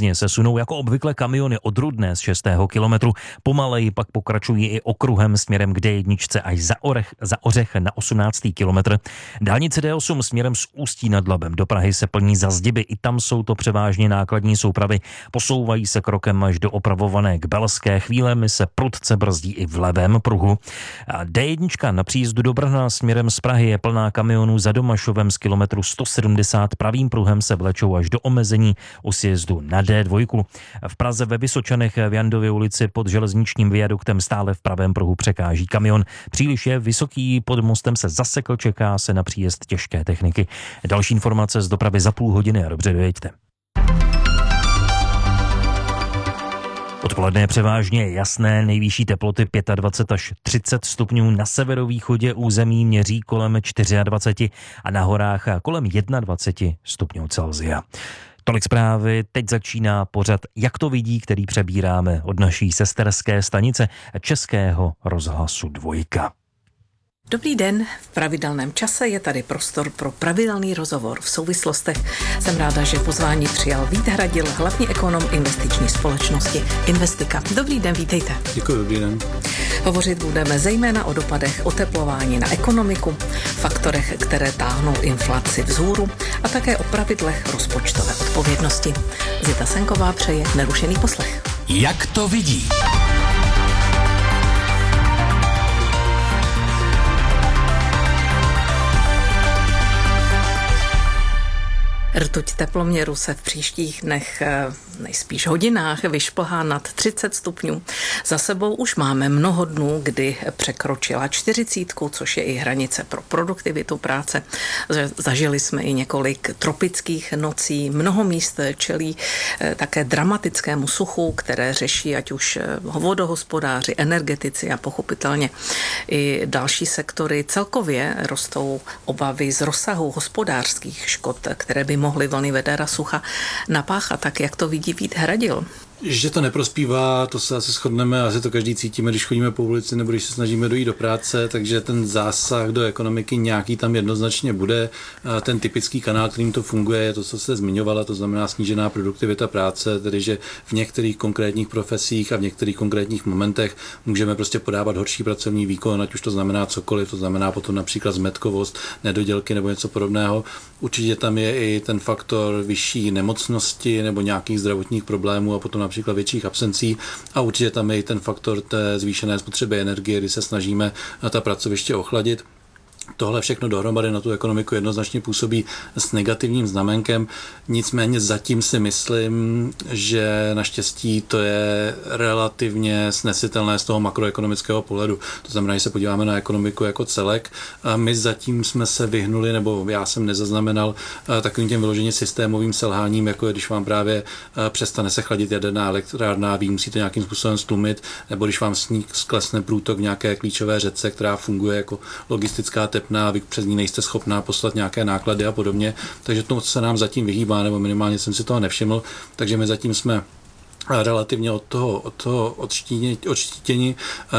Plzně se sunou jako obvykle kamiony od Rudné z 6. kilometru. Pomaleji pak pokračují i okruhem směrem k D1 až za Ořech na 18. kilometr. Dálnice D8 směrem z Ústí nad Labem do Prahy se plní za Zdiby. I tam jsou to převážně nákladní soupravy. Posouvají se krokem až do opravované k Belské. Chvílemi se prudce brzdí i v levém pruhu. A D1 na příjezdu do Brna směrem z Prahy je plná kamionů za Domašovem z kilometru 170. Pravým pruhem se vlečou až do omezení u sjezdu na D2. V Praze ve Vysočanech v Jandově ulici pod železničním viaduktem stále v pravém pruhu překáží kamion. Příliš je vysoký, pod mostem se zasekl, čeká se na příjezd těžké techniky. Další informace z dopravy za půl hodiny a dobře dojeďte. Odpoledne je převážně jasné, nejvyšší teploty 25 až 30 stupňů, na severovýchodě území měří kolem 24 a na horách kolem 21 stupňů Celsia. Tolik zprávy, teď začíná pořad Jak to vidí, který přebíráme od naší sesterské stanice Českého rozhlasu 2. Dobrý den, v pravidelném čase je tady prostor pro pravidelný rozhovor. V souvislostech jsem ráda, že pozvání přijal Vít Hradil, hlavní ekonom investiční společnosti Investika. Dobrý den, vítejte. Děkuji, dobrý den. Hovořit budeme zejména o dopadech oteplování na ekonomiku, faktorech, které táhnou inflaci vzhůru a také o pravidlech rozpočtové odpovědnosti. Zita Senková přeje nerušený poslech. Jak to vidí? Rtuť teploměru se v příštích dnech, nejspíš hodinách, vyšplhá nad 30 stupňů. Za sebou už máme mnoho dnů, kdy překročila 40, což je i hranice pro produktivitu práce. Zažili jsme i několik tropických nocí. Mnoho míst čelí také dramatickému suchu, které řeší ať už vodohospodáři, energetici a pochopitelně i další sektory. Celkově rostou obavy z rozsahu hospodářských škod, které by mohly vlny vedera sucha napáchat, tak jak to vidí Vít Hradil. Že to neprospívá, to se asi shodneme, asi to každý cítíme, když chodíme po ulici nebo když se snažíme dojít do práce, takže ten zásah do ekonomiky nějaký tam jednoznačně bude. Ten typický kanál, kterým to funguje, je to, co jste zmiňovala, to znamená snížená produktivita práce, tedy že v některých konkrétních profesích a v některých konkrétních momentech můžeme prostě podávat horší pracovní výkon, ať už to znamená cokoliv, to znamená potom například zmetkovost, nedodělky nebo něco podobného. Určitě tam je i ten faktor vyšší nemocnosti nebo nějakých zdravotních problémů a potom například větších absencí a určitě tam je i ten faktor té zvýšené spotřeby energie, kdy se snažíme na ta pracoviště ochladit. Tohle všechno dohromady na tu ekonomiku jednoznačně působí s negativním znamenkem, nicméně zatím si myslím, že naštěstí to je relativně snesitelné z toho makroekonomického pohledu. To znamená, že se podíváme na ekonomiku jako celek. My zatím jsme se vyhnuli, nebo já jsem nezaznamenal takovým těm vyloženě systémovým selháním, jako je, když vám právě přestane se chladit jaderná elektrárna, vy musíte nějakým způsobem stlumit, nebo když vám sklesne průtok v nějaké klíčové řece, která funguje jako logistická tepna, vy přes ní nejste schopná poslat nějaké náklady a podobně, takže to se nám zatím vyhýbá, nebo minimálně jsem si toho nevšiml, takže my zatím jsme relativně od toho odštítění,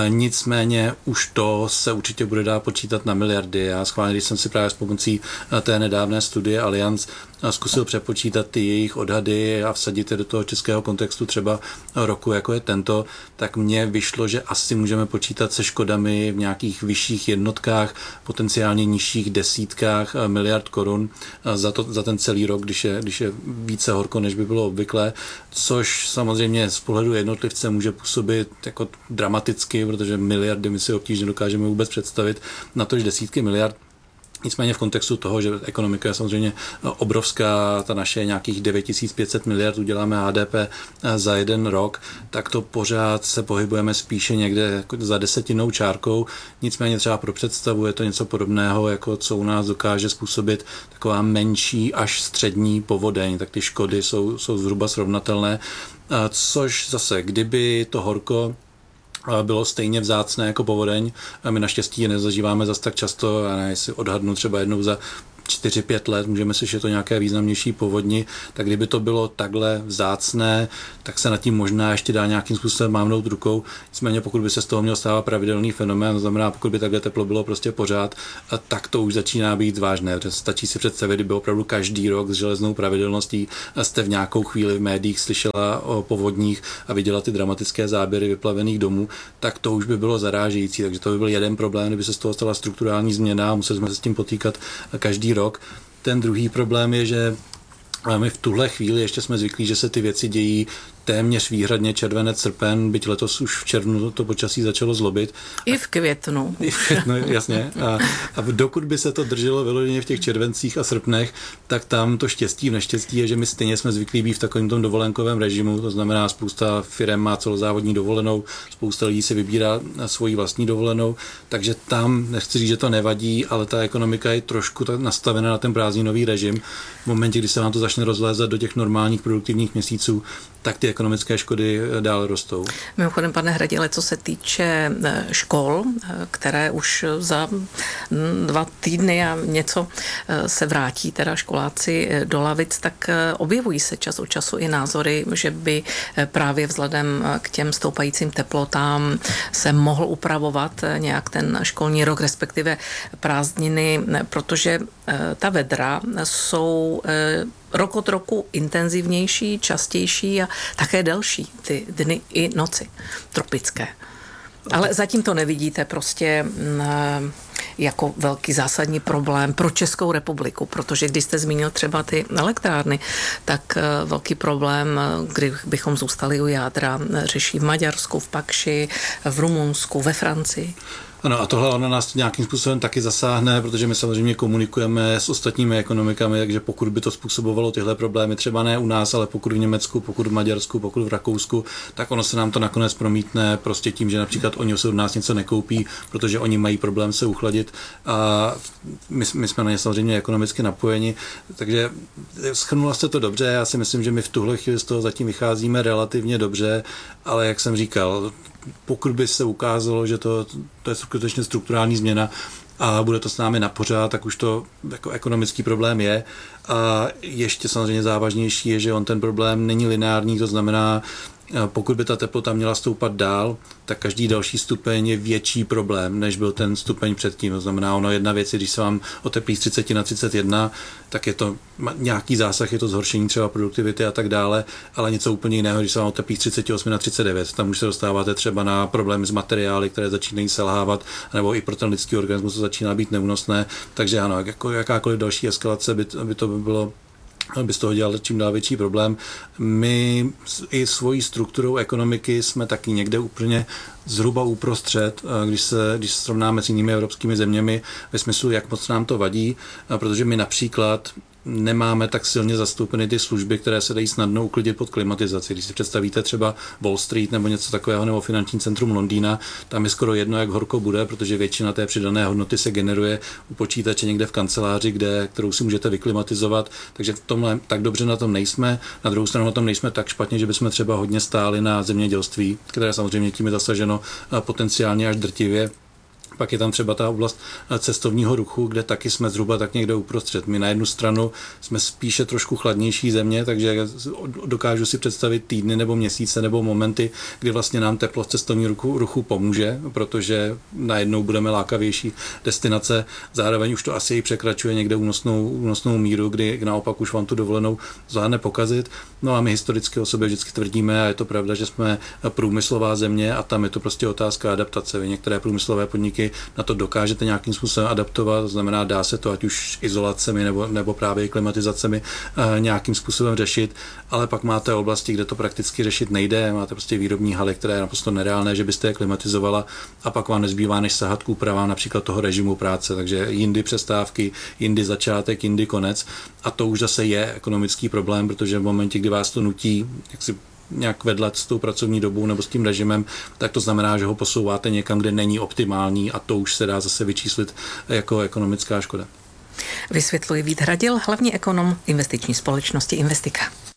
nicméně už to se určitě bude dát počítat na miliardy. Já schválně, když jsem si právě s pomocí té nedávné studie Allianz zkusil přepočítat ty jejich odhady a vsadit je do toho českého kontextu třeba roku, jako je tento, tak mně vyšlo, že asi můžeme počítat se škodami v nějakých vyšších jednotkách, potenciálně nižších desítkách miliard korun za ten celý rok, když je více horko, než by bylo obvyklé, což samozřejmě z pohledu jednotlivce může působit jako dramaticky, protože miliardy my si obtížně dokážeme vůbec představit, na to, že desítky miliard. Nicméně v kontextu toho, že ekonomika je samozřejmě obrovská, ta naše nějakých 9500 miliard uděláme HDP za jeden rok, tak to pořád se pohybujeme spíše někde za desetinou čárkou. Nicméně třeba pro představu je to něco podobného, jako co u nás dokáže způsobit taková menší až střední povodeň, tak ty škody jsou zhruba srovnatelné, což zase, kdyby to horko bylo stejně vzácné jako povodeň. A my naštěstí je nezažíváme zas tak často, a ne, jestli odhadnu třeba jednou za 4-5 let, můžeme si, že to nějaké významnější povodni, tak kdyby to bylo takhle vzácné, tak se nad tím možná ještě dá nějakým způsobem mávnout rukou. Nicméně pokud by se z toho měl stávat pravidelný fenomén, to znamená, pokud by takhle teplo bylo prostě pořád, tak to už začíná být vážné. Stačí si představit, kdyby opravdu každý rok s železnou pravidelností jste v nějakou chvíli v médiích slyšela o povodních a viděla ty dramatické záběry vyplavených domů, tak to už by bylo zarážející. Takže to by byl jeden problém, kdyby se z toho stala strukturální změna a museli jsme se s tím potýkat každý rok. Ten druhý problém je, že my v tuhle chvíli ještě jsme zvyklí, že se ty věci dějí téměř výhradně červenec, srpen, byť letos už v červnu to počasí začalo zlobit. I v květnu. I v květnu, jasně. A dokud by se to drželo vyloženě v těch červencích a srpnech, tak tam to štěstí v neštěstí je, že my stejně jsme zvyklí být v takovém tom dovolenkovém režimu, to znamená spousta firem má celozávodní dovolenou, spousta lidí si vybírá svoji vlastní dovolenou, takže tam, nechci říct, že to nevadí, ale ta ekonomika je trošku nastavena na ten prázdninový režim. V momentě, kdy se vám to začne rozlézat do těch normálních produktivních měsíců, tak ty ekonomické škody dále rostou. Mimochodem, pane Hradile, co se týče škol, které už za 2 týdny a něco se vrátí teda školáci do lavic, tak objevují se čas od času i názory, že by právě vzhledem k těm stoupajícím teplotám se mohl upravovat nějak ten školní rok, respektive prázdniny, protože ta vedra jsou rok od roku intenzivnější, častější a také delší ty dny i noci tropické. Ale zatím to nevidíte prostě jako velký zásadní problém pro Českou republiku, protože když jste zmínil třeba ty elektrárny, tak velký problém, kdybychom zůstali u jádra, řeší v Maďarsku, v Pakši, v Rumunsku, ve Francii. Ano, a tohle ona nás nějakým způsobem taky zasáhne, protože my samozřejmě komunikujeme s ostatními ekonomikami, takže pokud by to způsobovalo tyhle problémy, třeba ne u nás, ale pokud v Německu, pokud v Maďarsku, pokud v Rakousku, tak ono se nám to nakonec promítne prostě tím, že například oni se od nás něco nekoupí, protože oni mají problém se uchladit a my jsme na ně samozřejmě ekonomicky napojeni. Takže shrnula jste to dobře, já si myslím, že my v tuhle chvíli z toho zatím vycházíme relativně dobře, ale jak jsem říkal, pokud by se ukázalo, že to je skutečně strukturální změna a bude to s námi na pořád, tak už to jako ekonomický problém je. A ještě samozřejmě závažnější je, že on ten problém není lineární, to znamená, pokud by ta teplota měla stoupat dál, tak každý další stupeň je větší problém, než byl ten stupeň předtím. To znamená, ono jedna věc je, když se vám oteplí z 30 na 31, tak je to nějaký zásah, je to zhoršení třeba produktivity a tak dále, ale něco úplně jiného, když se vám oteplí z 38 na 39, tam už se dostáváte třeba na problémy s materiály, které začínají selhávat, nebo i pro ten lidský organismus to začíná být neúnosné. Takže ano, jako jakákoliv další eskalace by to bylo, aby z toho dělal čím dál větší problém. My i svojí strukturou ekonomiky jsme taky někde úplně zhruba uprostřed, když se srovnáme s jinými evropskými zeměmi, ve smyslu, jak moc nám to vadí, protože my například nemáme tak silně zastoupeny ty služby, které se dají snadno uklidit pod klimatizaci. Když si představíte třeba Wall Street nebo něco takového, nebo finanční centrum Londýna, tam je skoro jedno, jak horko bude, protože většina té přidané hodnoty se generuje u počítače někde v kanceláři, kterou si můžete vyklimatizovat, takže v tomhle tak dobře na tom nejsme. Na druhou stranu na tom nejsme tak špatně, že bychom třeba hodně stáli na zemědělství, které samozřejmě tím je zasaženo potenciálně až drtivě. Pak je tam třeba ta oblast cestovního ruchu, kde taky jsme zhruba tak někde uprostřed. My na jednu stranu jsme spíše trošku chladnější země, takže dokážu si představit týdny nebo měsíce nebo momenty, kdy vlastně nám teplo v cestovním ruchu pomůže, protože najednou budeme lákavější destinace. Zároveň už to asi i překračuje někde únosnou míru, kdy naopak už vám tu dovolenou zvládne pokazit. No a my historicky o sobě vždycky tvrdíme, a je to pravda, že jsme průmyslová země a tam je to prostě otázka adaptace. Vy některé průmyslové podniky na to dokážete nějakým způsobem adaptovat, to znamená, dá se to ať už izolacemi nebo právě klimatizacemi nějakým způsobem řešit, ale pak máte oblasti, kde to prakticky řešit nejde, máte prostě výrobní haly, které je naprosto nereálné, že byste je klimatizovala a pak vám nezbývá než sahat k úpravám například toho režimu práce, takže jindy přestávky, jindy začátek, jindy konec a to už zase je ekonomický problém, protože v momentě, kdy vás to nutí, jak si nějak vedlat s tou pracovní dobou nebo s tím režimem, tak to znamená, že ho posouváte někam, kde není optimální a to už se dá zase vyčíslit jako ekonomická škoda. Vysvětluje Vít Hradil, hlavní ekonom investiční společnosti Investika.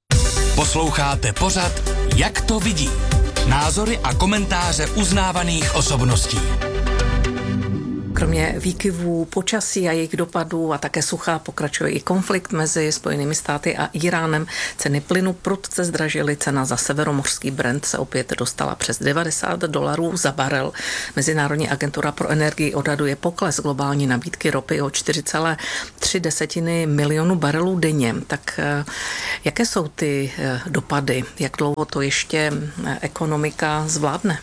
Posloucháte pořad Jak to vidí? Názory a komentáře uznávaných osobností. K Kromě výkyvů počasí a jejich dopadů a také sucha pokračuje i konflikt mezi Spojenými státy a Iránem. Ceny plynu prudce zdražily, cena za severomořský Brent se opět dostala přes $90 za barel. Mezinárodní agentura pro energii odhaduje pokles globální nabídky ropy o 4,3 milionu barelů denně. Tak jaké jsou ty dopady? Jak dlouho to ještě ekonomika zvládne?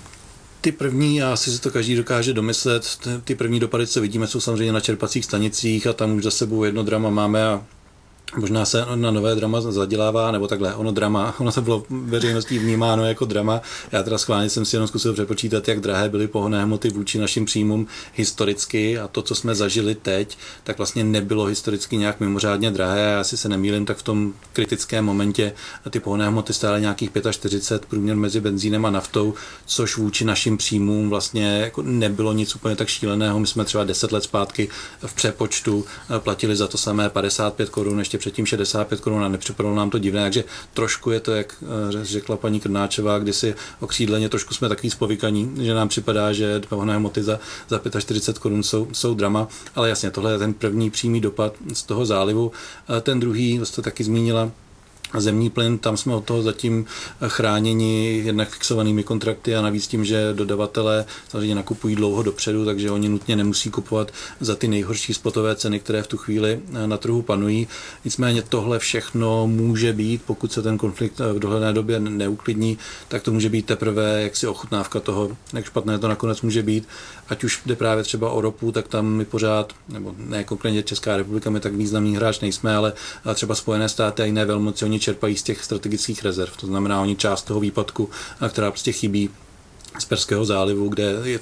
Ty první, a asi si to každý dokáže domyslet, ty první dopady, co vidíme, jsou samozřejmě na čerpacích stanicích a tam už za sebou jedno drama máme a možná se na nové drama zadělává, nebo takhle, ono to bylo veřejností vnímáno jako drama. Já teda schválně jsem si jenom zkusil přepočítat, jak drahé byly pohonné hmoty vůči našim příjmům historicky a to, co jsme zažili teď, tak vlastně nebylo historicky nějak mimořádně drahé. Já asi se nemýlím, tak v tom kritickém momentě ty pohonné hmoty stály nějakých 45 průměr mezi benzínem a naftou, což vůči našim příjmům vlastně jako nebylo nic úplně tak šíleného. My jsme třeba 10 let zpátky v přepočtu platili za to samé 55 korun, ještě předtím 65 korun a nepřipadalo nám to divné, takže trošku je to, jak řekla paní Krnáčová, kdysi okřídleně, trošku jsme takový spovykaní, že nám připadá, že pohonné hmoty za 45 korun jsou drama, ale jasně, tohle je ten první přímý dopad z toho zálivu. Ten druhý, to jste taky zmínila, zemní plyn, tam jsme od toho zatím chráněni jednak fixovanými kontrakty a navíc tím, že dodavatelé samozřejmě nakupují dlouho dopředu, takže oni nutně nemusí kupovat za ty nejhorší spotové ceny, které v tu chvíli na trhu panují. Nicméně tohle všechno může být, pokud se ten konflikt v dohledné době neuklidní, tak to může být teprve jaksi ochutnávka toho, jak špatné to nakonec může být. Ať už jde právě třeba o ropu, tak tam my pořád, nebo ne konkrétně Česká republika, my tak významný hráč nejsme, ale třeba Spojené státy a jiné velmoci, oni čerpají z těch strategických rezerv. To znamená, oni část toho výpadku, která prostě chybí z Perského zálivu, kde je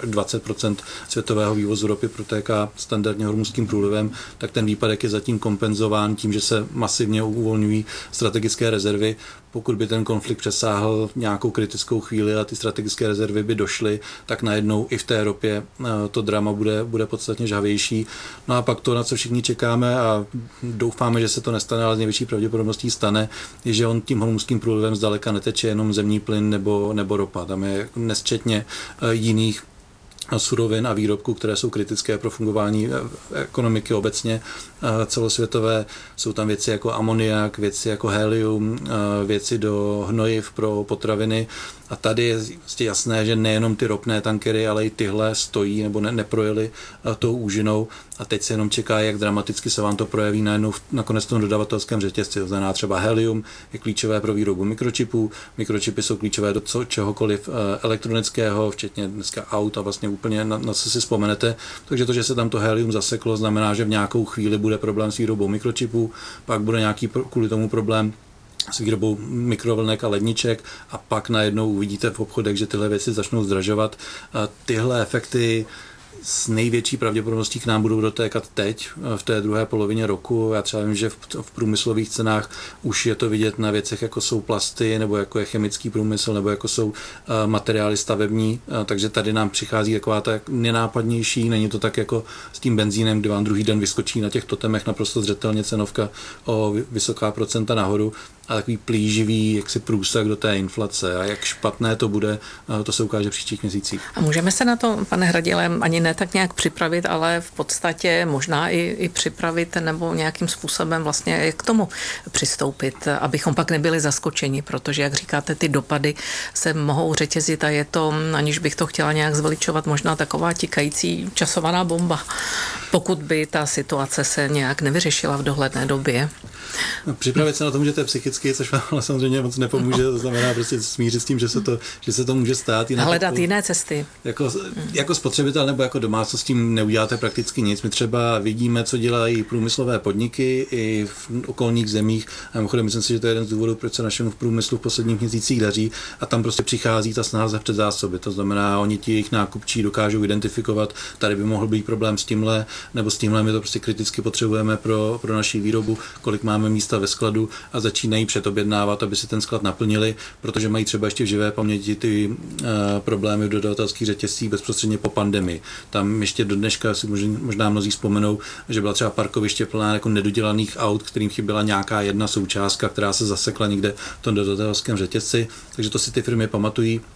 20% světového vývozu ropy protéká standardně Hormuzským průlivem, tak ten výpadek je zatím kompenzován tím, že se masivně uvolňují strategické rezervy. Pokud by ten konflikt přesáhl nějakou kritickou chvíli a ty strategické rezervy by došly, tak najednou i v té ropě to drama bude podstatně žhavější. No a pak to, na co všichni čekáme a doufáme, že se to nestane, ale z největší pravděpodobností stane, je, že on tím Hormuzským průlivem zdaleka neteče jenom zemní plyn nebo ropa. Tam je nesčetně jiných surovin a výrobků, které jsou kritické pro fungování ekonomiky obecně celosvětové. Jsou tam věci jako amoniak, věci jako helium, věci do hnojiv pro potraviny. A tady je jasné, že nejenom ty ropné tankery, ale i tyhle stojí nebo neprojeli tou úžinou. A teď se jenom čeká, jak dramaticky se vám to projeví nakonec v tom dodavatelském řetězci. To znamená třeba helium je klíčové pro výrobu mikročipů. Mikročipy jsou klíčové do čehokoliv elektronického, včetně dneska aut a vlastně úplně na co si vzpomenete. Takže to, že se tam to helium zaseklo, znamená, že v nějakou chvíli bude problém s výrobou mikročipů, pak bude nějaký kvůli tomu problém s výrobou mikrovlnek a ledniček a pak najednou uvidíte v obchodech, že tyhle věci začnou zdražovat. A tyhle efekty s největší pravděpodobností k nám budou dotékat teď, v té druhé polovině roku. Já třeba vím, že v průmyslových cenách už je to vidět na věcech, jako jsou plasty, nebo jako je chemický průmysl, nebo jako jsou materiály stavební, takže tady nám přichází taková ta nenápadnější, není to tak jako s tím benzínem, kdy vám druhý den vyskočí na těch totemech naprosto zřetelně cenovka o vysoká procenta nahoru, a takový plíživý jaksi průsak do té inflace. A jak špatné to bude, to se ukáže v příštích měsících. A můžeme se na to, pane Hradile, ani ne tak nějak připravit, ale v podstatě možná i připravit nebo nějakým způsobem vlastně k tomu přistoupit, abychom pak nebyli zaskočeni, protože, jak říkáte, ty dopady se mohou řetězit a je to, aniž bych to chtěla nějak zveličovat, možná taková tikající časovaná bomba, pokud by ta situace se nějak nevyřešila v dohledné době. No, připravit se na to můžete psychicky, což vám ale samozřejmě moc nepomůže, to znamená prostě smířit s tím, že se to může stát. Hledat jiné cesty. Jako spotřebitel nebo jako domácnost s tím neuděláte prakticky nic. My třeba vidíme, co dělají průmyslové podniky i v okolních zemích. A mimochodem, myslím si, že to je jeden z důvodů, proč se našemu průmyslu v posledních měsících daří. A tam prostě přichází ta snaha za předzásoby. To znamená, oni ti jejich nákupčí dokážou identifikovat, tady by mohl být problém s tímhle, nebo s tímhle my to prostě kriticky potřebujeme pro naši výrobu, kolik máme místa ve skladu a začínají předobjednávat, aby si ten sklad naplnili, protože mají třeba ještě v živé paměti ty problémy v dodavatelských řetězcích bezprostředně po pandemii. Tam ještě do dneška si možná mnozí vzpomenou, že byla třeba parkoviště plná jako nedodělaných aut, kterým chyběla nějaká jedna součástka, která se zasekla někde v tom dodavatelském řetězci, takže to si ty firmy pamatují.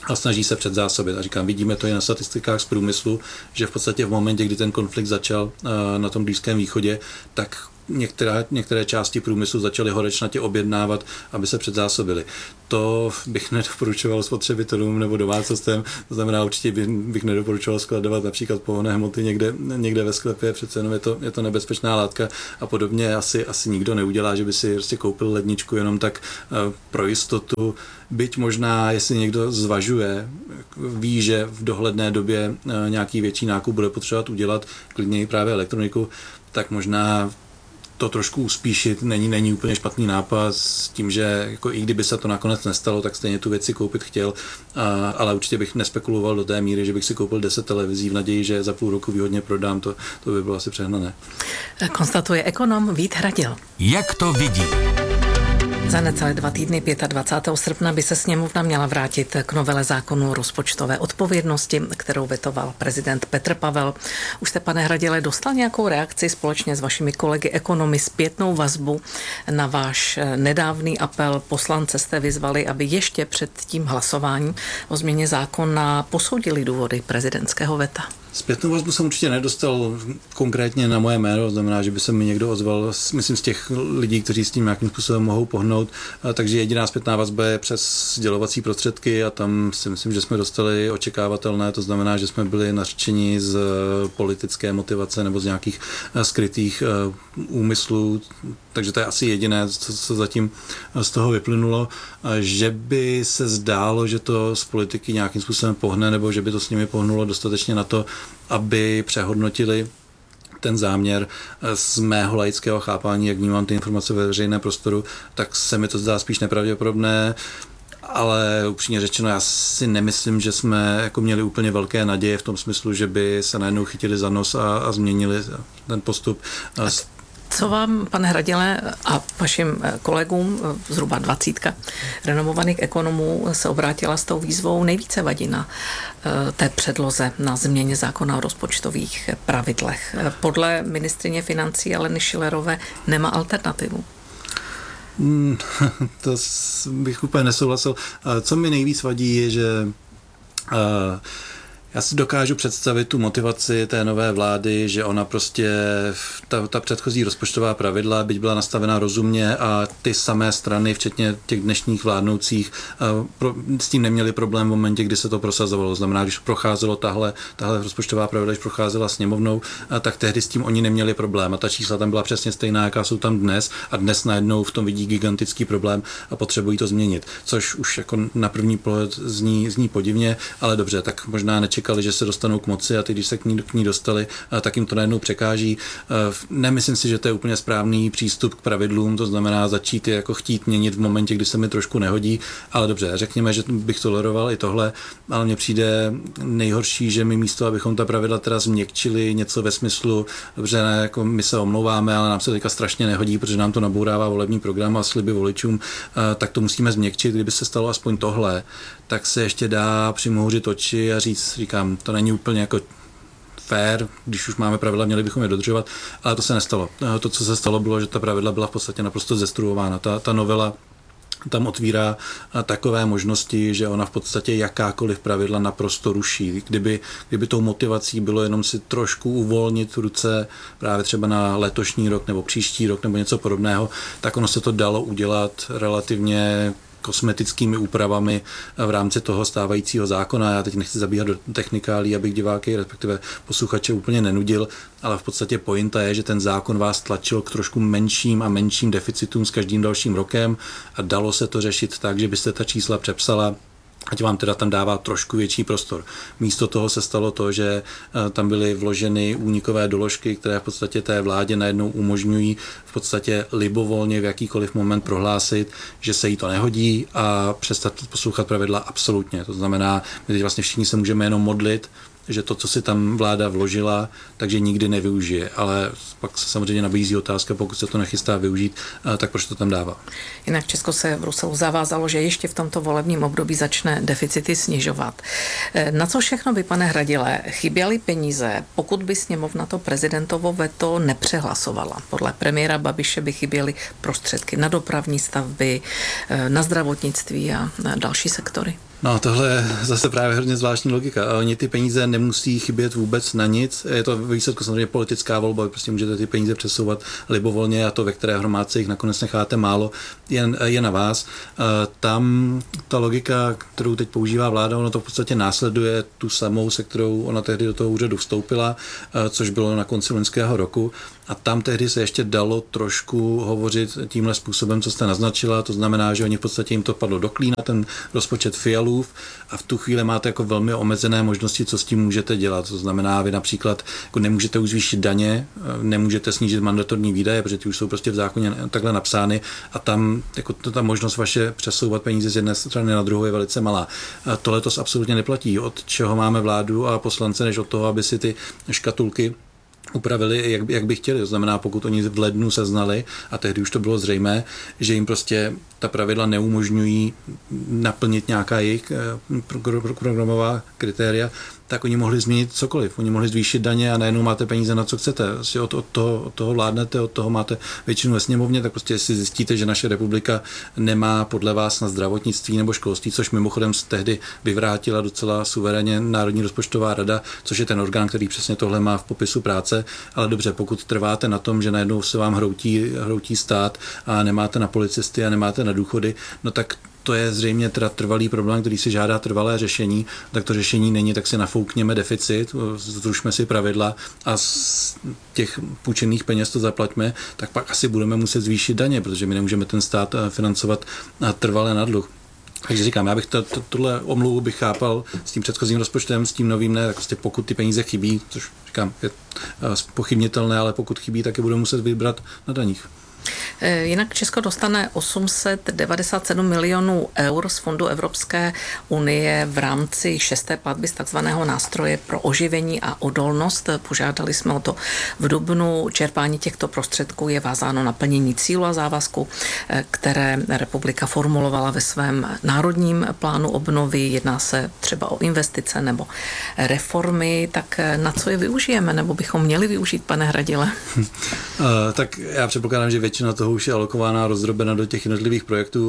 a snaží se předzásobit. A říkám, vidíme to i na statistikách z průmyslu, že v podstatě v momentě, kdy ten konflikt začal na tom Blízkém východě, tak některé části průmyslu začaly horečnatě objednávat, aby se předzásobili. To bych nedoporučoval spotřebitelům nebo domácnostem, to znamená určitě bych nedoporučoval skladovat například pohonné hmoty někde ve sklepě, přece jenom je to nebezpečná látka a podobně asi nikdo neudělá, že by si prostě koupil ledničku jenom tak pro jistotu, byť možná, jestli někdo zvažuje, ví, že v dohledné době nějaký větší nákup bude potřebovat udělat, klidně i právě elektroniku, tak možná to trošku uspíšit není úplně špatný nápad s tím, že jako i kdyby se to nakonec nestalo, tak stejně tu věci koupit chtěl, ale určitě bych nespekuloval do té míry, že bych si koupil 10 televizí v naději, že za půl roku výhodně prodám, to by bylo asi přehnané. Konstatuje ekonom Vít Hradil. Jak to vidí? Za necelé 2 týdny 25. srpna by se sněmovna měla vrátit k novele zákonu o rozpočtové odpovědnosti, kterou vetoval prezident Petr Pavel. Už jste, pane Hradile, dostal nějakou reakci společně s vašimi kolegy ekonomy, zpětnou vazbu na váš nedávný apel? Poslance jste vyzvali, aby ještě před tím hlasováním o změně zákona posoudili důvody prezidentského veta. Zpětnou vazbu jsem určitě nedostal konkrétně na moje jméno, znamená, že by se mi někdo ozval, myslím, z těch lidí, kteří s tím nějakým způsobem mohou pohnout, takže jediná zpětná vazba je přes sdělovací prostředky a tam si myslím, že jsme dostali očekávatelné, to znamená, že jsme byli nařčeni z politické motivace nebo z nějakých skrytých úmyslů, takže to je asi jediné, co zatím z toho vyplynulo, že by se zdálo, že to z politiky nějakým způsobem pohne, nebo že by to s nimi pohnulo dostatečně na to, aby přehodnotili ten záměr. Z mého laického chápání, jak vnímám ty informace ve veřejném prostoru, tak se mi to zdá spíš nepravděpodobné, ale upřímně řečeno, já si nemyslím, že jsme jako měli úplně velké naděje v tom smyslu, že by se najednou chytili za nos a změnili ten postup. Co vám, pane Hradile, a vašim kolegům, zhruba 20 renomovaných ekonomů, se obrátila s tou výzvou nejvíce vadí na té předloze na změně zákona o rozpočtových pravidlech? Podle ministryně financí Aleny Schillerové nemá alternativu. To bych úplně nesouhlasil. Co mi nejvíc vadí je, že já si dokážu představit tu motivaci té nové vlády, že ona prostě, ta předchozí rozpočtová pravidla, byť byla nastavena rozumně a ty samé strany, včetně těch dnešních vládnoucích, s tím neměli problém v momentě, kdy se to prosazovalo. Znamená, když procházelo tahle rozpočtová pravidla, když procházela sněmovnou, tak tehdy s tím oni neměli problém. A ta čísla tam byla přesně stejná, jaká jsou tam dnes. A dnes najednou v tom vidí gigantický problém a potřebují to změnit. Což už jako na první pohled zní podivně, ale dobře, tak možná nečekali, že se dostanou k moci a ty, když se k ní dostali, tak jim to najednou překáží. Nemyslím si, že to je úplně správný přístup k pravidlům, to znamená začít je jako chtít měnit v momentě, kdy se mi trošku nehodí, ale dobře, řekněme, že bych toleroval i tohle, ale mně přijde nejhorší, že my místo, abychom ta pravidla teda změkčili, něco ve smyslu, dobře, ne, jako my se omlouváme, ale nám se teďka strašně nehodí, protože nám to nabourává volební program a sliby voličům, tak to musíme změkčit. Kdyby se stalo aspoň tohle, tak se ještě dá přimhouřit oči a říkám, to není úplně jako fair, když už máme pravidla, měli bychom je dodržovat, ale to se nestalo. To, co se stalo, bylo, že ta pravidla byla v podstatě naprosto zestruována. Ta novela tam otvírá takové možnosti, že ona v podstatě jakákoliv pravidla naprosto ruší. Kdyby tou motivací bylo jenom si trošku uvolnit ruce právě třeba na letošní rok nebo příští rok nebo něco podobného, tak ono se to dalo udělat relativně kosmetickými úpravami v rámci toho stávajícího zákona. Já teď nechci zabíhat do technikálí, abych diváky, respektive posluchače úplně nenudil, ale v podstatě pointa je, že ten zákon vás tlačil k trošku menším a menším deficitům s každým dalším rokem a dalo se to řešit tak, že byste ta čísla přepsala, ať vám teda tam dává trošku větší prostor. Místo toho se stalo to, že tam byly vloženy únikové doložky, které v podstatě té vládě najednou umožňují v podstatě libovolně v jakýkoliv moment prohlásit, že se jí to nehodí a přestat poslouchat pravidla absolutně. To znamená, my teď vlastně všichni se můžeme jenom modlit, že to, co si tam vláda vložila, takže nikdy nevyužije. Ale pak se samozřejmě nabízí otázka, pokud se to nechystá využít, tak proč to tam dává? Jinak Česko se v Bruselu zavázalo, že ještě v tomto volebním období začne deficity snižovat. Na co všechno by, pane Hradile, chyběly peníze, pokud by sněmovna to prezidentovo veto nepřehlasovala? Podle premiéra Babiše by chyběly prostředky na dopravní stavby, na zdravotnictví a na další sektory. No, tohle je zase právě hodně zvláštní logika. Oni ty peníze nemusí chybět vůbec na nic. Je to výsledku samozřejmě politická volba, prostě můžete ty peníze přesouvat libovolně a to, ve které hromádce jich nakonec necháte málo, je na vás. Tam ta logika, kterou teď používá vláda, ono to v podstatě následuje tu samou, se kterou ona tehdy do toho úřadu vstoupila, což bylo na konci loňského roku. A tam tehdy se ještě dalo trošku hovořit tímhle způsobem, co jste naznačila. To znamená, že oni v podstatě jim to padlo do klína, ten rozpočet Fialův, a v tu chvíli máte jako velmi omezené možnosti, co s tím můžete dělat. To znamená, vy například jako nemůžete už zvýšit daně, nemůžete snížit mandatorní výdaje, protože ty už jsou prostě v zákoně takhle napsány a tam jako ta možnost vaše přesouvat peníze z jedné strany na druhou je velice malá. Tohle to absolutně neplatí. Od čeho máme vládu a poslance, než od toho, aby si ty škatulky upravili, jak by chtěli. To znamená, pokud oni v lednu seznali, a tehdy už to bylo zřejmé, že jim prostě ta pravidla neumožňují naplnit nějaká jejich programová kritéria, tak oni mohli změnit cokoliv. Oni mohli zvýšit daně a najednou máte peníze na co chcete. Od toho vládnete, od toho máte většinu ve sněmovně, tak prostě si zjistíte, že naše republika nemá podle vás na zdravotnictví nebo školství, což mimochodem tehdy vyvrátila docela suverénně Národní rozpočtová rada, což je ten orgán, který přesně tohle má v popisu práce. Ale dobře, pokud trváte na tom, že najednou se vám hroutí stát a nemáte na policisty a nemáte na důchody, no tak to je zřejmě teda trvalý problém, který si žádá trvalé řešení, tak to řešení není, tak si nafoukněme deficit, zrušme si pravidla a z těch půjčených peněz to zaplaťme, tak pak asi budeme muset zvýšit daně, protože my nemůžeme ten stát financovat trvalé na dluh. Takže říkám, já bych tohle omluvu bych chápal s tím předchozím rozpočtem, s tím novým ne, tak prostě pokud ty peníze chybí, což říkám, je pochybnitelné, ale pokud chybí, tak je budeme muset vybrat na daních. Jinak Česko dostane 897 milionů eur z Fondu Evropské unie v rámci 6. platby z takzvaného nástroje pro oživení a odolnost. Požádali jsme o to v dubnu. Čerpání těchto prostředků je vázáno na plnění cílu a závazku, které republika formulovala ve svém národním plánu obnovy. Jedná se třeba o investice nebo reformy. Tak na co je využijeme, nebo bychom měli využít, pane Hradile? Tak já předpokládám, že většina toho už je alokována, rozdrobena do těch jednotlivých projektů.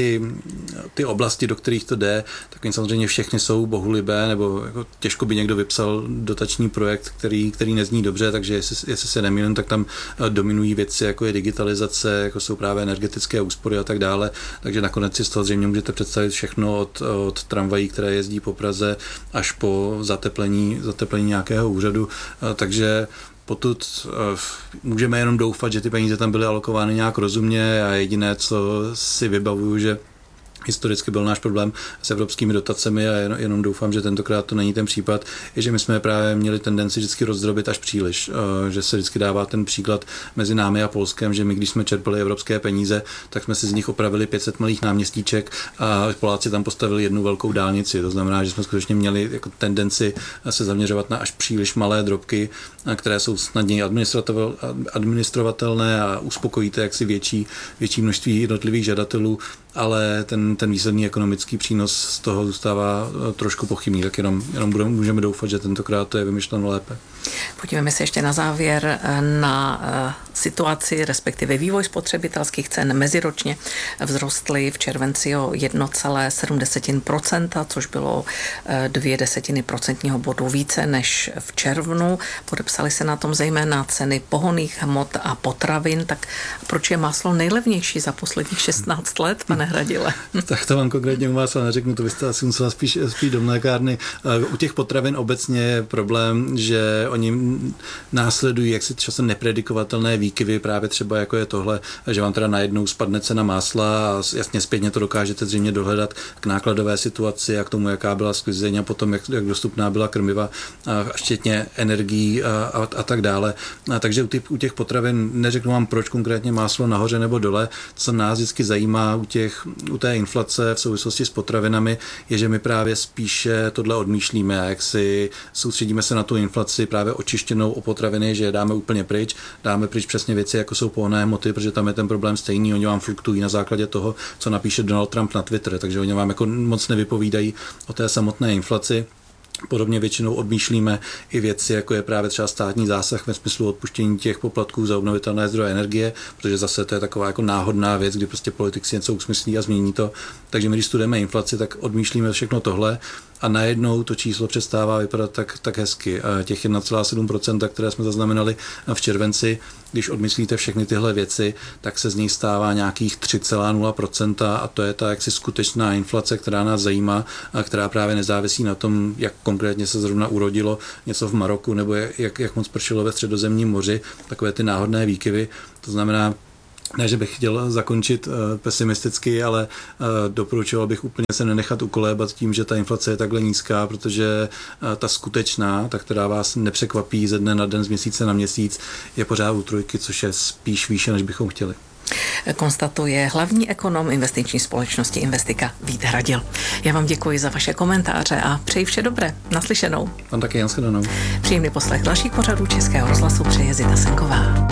Ty oblasti, do kterých to jde, tak samozřejmě všechny jsou bohulibé, nebo jako těžko by někdo vypsal dotační projekt, který nezní dobře, takže jestli se nemýlím, tak tam dominují věci, jako je digitalizace, jako jsou právě energetické úspory a tak dále. Takže nakonec si z toho zřejmě můžete představit všechno od tramvají, které jezdí po Praze, až po zateplení nějakého úřadu. Takže potud můžeme jenom doufat, že ty peníze tam byly alokovány nějak rozumně a jediné, co si vybavuju, že historicky byl náš problém s evropskými dotacemi a jenom doufám, že tentokrát to není ten případ, je, že my jsme právě měli tendenci vždycky rozdrobit až příliš, že se vždycky dává ten příklad mezi námi a Polskem, že my, když jsme čerpali evropské peníze, tak jsme si z nich opravili 500 malých náměstíček a Poláci tam postavili jednu velkou dálnici. To znamená, že jsme skutečně měli jako tendenci se zaměřovat na až příliš malé drobky, které jsou snadněji administrovatelné a uspokojíte jaksi větší množství jednotlivých žadatelů, ale ten výsledný ekonomický přínos z toho zůstává trošku pochybný, tak jenom můžeme doufat, že tentokrát to je vymyšleno lépe. Podívejme se ještě na závěr na situaci, respektive vývoj spotřebitelských cen. Meziročně vzrostly v červenci o 1,7%, což bylo 0,2% bodu více než v červnu. Podepsaly se na tom zejména ceny pohonných hmot a potravin. Tak proč je máslo nejlevnější za posledních 16 let, pane Hradile? Tak to vám konkrétně u vás neřeknu, to byste asi musela spíš do mlékárny. U těch potravin obecně je problém, že oni následují jaksi časem nepredikovatelné výkyvy, právě třeba jako je tohle, že vám teda najednou spadne cena másla a jasně zpětně to dokážete zřejmě dohledat k nákladové situaci a k tomu, jaká byla sklizeň a potom, jak dostupná byla krmiva, a včetně energií a tak dále. Takže u těch potravin neřeknu vám, proč konkrétně máslo nahoře nebo dole. Co nás vždycky zajímá u té inflace v souvislosti s potravinami, je, že my právě spíše tohle odmýšlíme a jak si soustředíme se na tu inflaci právě očištěnou o potraviny, že je dáme úplně pryč, dáme pryč přesně věci, jako jsou pohonné hmoty, protože tam je ten problém stejný, oni vám fluktují na základě toho, co napíše Donald Trump na Twitter, takže oni vám jako moc nevypovídají o té samotné inflaci. Podobně většinou odmýšlíme i věci, jako je právě třeba státní zásah ve smyslu odpuštění těch poplatků za obnovitelné zdroje energie, protože zase to je taková jako náhodná věc, kdy prostě politik si něco usmyslí a změní to. Takže my, když studujeme inflaci, tak odmýšlíme všechno tohle a najednou to číslo přestává vypadat tak hezky. A těch 1,7%, které jsme zaznamenali v červenci, když odmyslíte všechny tyhle věci, tak se z něj stává nějakých 3,0% a to je ta jaksi skutečná inflace, která nás zajímá a která právě nezávisí na tom, jak konkrétně se zrovna urodilo něco v Maroku nebo jak moc pršelo ve Středozemním moři, takové ty náhodné výkyvy. To znamená, ne, že bych chtěl zakončit pesimisticky, ale doporučoval bych úplně se nenechat ukolébat tím, že ta inflace je takhle nízká, protože ta skutečná, ta, která vás nepřekvapí ze dne na den, z měsíce na měsíc, je pořád u 3, což je spíš výše, než bychom chtěli. Konstatuje hlavní ekonom investiční společnosti Investika Vít Hradil. Já vám děkuji za vaše komentáře a přeji vše dobré. Naslyšenou. Vám taky, nashledanou. Příjemný poslech dalších pořadů Českého rozhlasu přeje Zita Senková.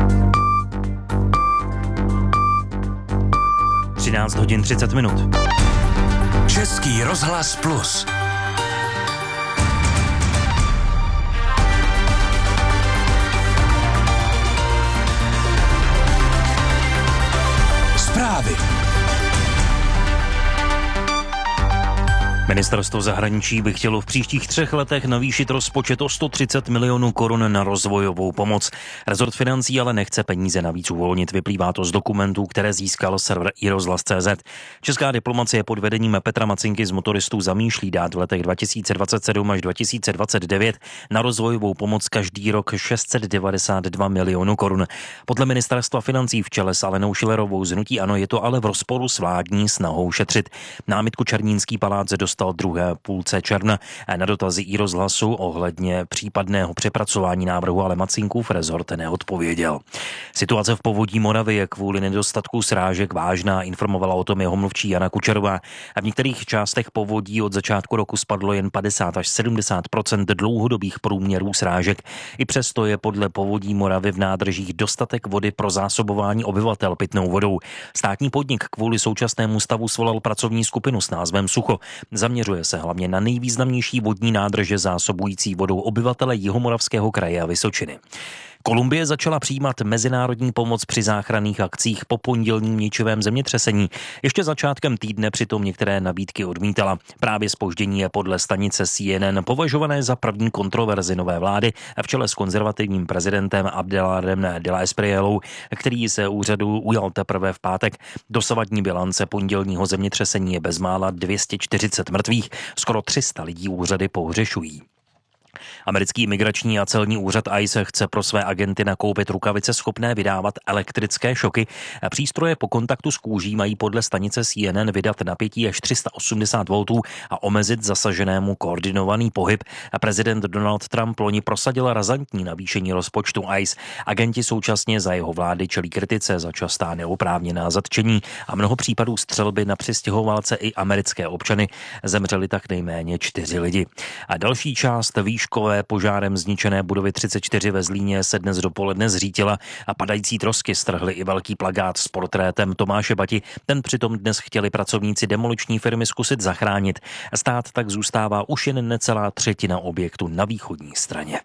13 hodin 30 minut. Český rozhlas Plus. Zprávy. Ministerstvo zahraničí by chtělo v příštích 3 letech navýšit rozpočet o 130 milionů korun na rozvojovou pomoc. Rezort financí ale nechce peníze navíc uvolnit, vyplývá to z dokumentů, které získal server iRozhlas.cz. Česká diplomacie pod vedením Petra Macinky z Motoristů zamýšlí dát v letech 2027 až 2029 na rozvojovou pomoc každý rok 692 milionů korun. Podle ministerstva financí v čele s Alenou Schillerovou z hnutí ANO je to ale v rozporu s vládní snahou šetřit. Námitku Černínský palác dostal druhé půlce června. Na dotazy iRozhlasu ohledně případného přepracování návrhu ale Macinkův rezort neodpověděl. Situace v povodí Moravy je kvůli nedostatku srážek vážná, informovala o tom jeho mluvčí Jana Kučerová. A v některých částech povodí od začátku roku spadlo jen 50 až 70% dlouhodobých průměrů srážek. I přesto je podle povodí Moravy v nádržích dostatek vody pro zásobování obyvatel pitnou vodou. Státní podnik kvůli současnému stavu svolal pracovní skupinu s názvem Sucho. Zaměřuje se hlavně na nejvýznamnější vodní nádrže zásobující vodou obyvatele Jihomoravského kraje a Vysočiny. Kolumbie začala přijímat mezinárodní pomoc při záchranných akcích po pondělním ničivém zemětřesení. Ještě začátkem týdne přitom některé nabídky odmítala. Právě zpoždění je podle stanice CNN považované za první kontroverzi nové vlády v čele s konzervativním prezidentem Abdelardem de la Esprielou, který se úřadu ujal teprve v pátek. Dosavadní bilance pondělního zemětřesení je bezmála 240 mrtvých, skoro 300 lidí úřady pohřešují. Americký imigrační a celní úřad ICE chce pro své agenty nakoupit rukavice schopné vydávat elektrické šoky. Přístroje po kontaktu s kůží mají podle stanice CNN vydat napětí až 380 V a omezit zasaženému koordinovaný pohyb. Prezident Donald Trump loni prosadil razantní navýšení rozpočtu ICE. Agenti současně za jeho vlády čelí kritice za častá neoprávněná zatčení a mnoho případů střelby na přistěhovalce i americké občany. Zemřeli tak nejméně 4 lidi. A další část výškové požárem zničené budovy 34 ve Zlíně se dnes dopoledne zřítila a padající trosky strhly i velký plakát s portrétem Tomáše Bati. Ten přitom dnes chtěli pracovníci demoliční firmy zkusit zachránit. Stát tak zůstává už jen necelá třetina objektu na východní straně.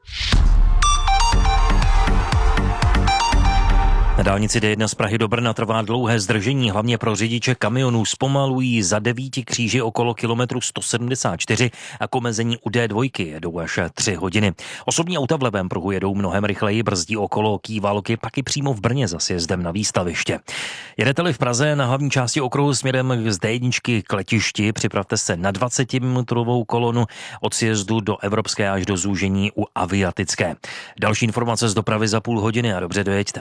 Na dálnici D1 z Prahy do Brna trvá dlouhé zdržení, hlavně pro řidiče kamionů. Zpomalují za 9 kříži okolo kilometru 174 a k omezení u D2 jedou až 3 hodiny. Osobní auta v levém pruhu jedou mnohem rychleji, brzdí okolo Kývalky, pak i přímo v Brně za sjezdem na výstaviště. Jedete-li v Praze na hlavní části okruhu směrem z D1 k letišti, připravte se na 20-minutovou kolonu od sjezdu do Evropské až do zúžení u Aviatické. Další informace z dopravy za půl hodiny a dobře dojeďte.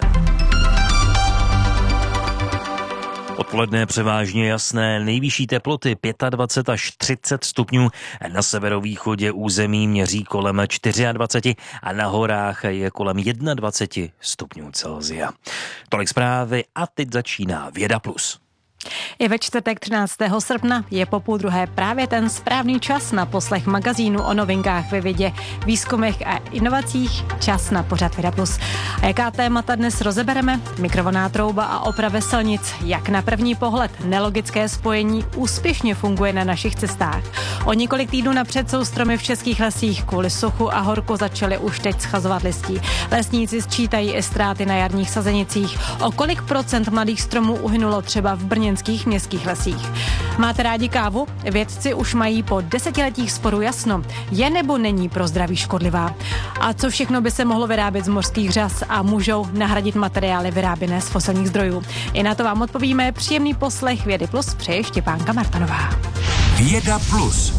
Odpoledne převážně jasné, nejvyšší teploty 25 až 30 stupňů, na severovýchodě území měří kolem 24 a na horách je kolem 21 stupňů Celsia. Tolik zprávy a teď začíná Věda Plus. I ve čtvrtek 13. srpna je po půl druhé právě ten správný čas na poslech magazínu o novinkách ve vědě, výzkumech a inovacích, čas na pořad Věda Plus. A jaká témata dnes rozebereme? Mikrovlnná trouba a oprava silnic, jak na první pohled nelogické spojení úspěšně funguje na našich cestách. O několik týdnů napřed jsou stromy v českých lesích kvůli suchu a horku začaly už teď schazovat listí. Lesníci sčítají i ztráty na jarních sazenicích. O kolik procent mladých stromů uhynulo třeba v brněnských městských lesích. Máte rádi kávu? Vědci už mají po desetiletích sporu jasno. Je nebo není pro zdraví škodlivá? A co všechno by se mohlo vyrábět z mořských řas a můžou nahradit materiály vyráběné z fosilních zdrojů? I na to vám odpovíme. Příjemný poslech Vědy Plus přeje Štěpánka Martanová. Věda Plus.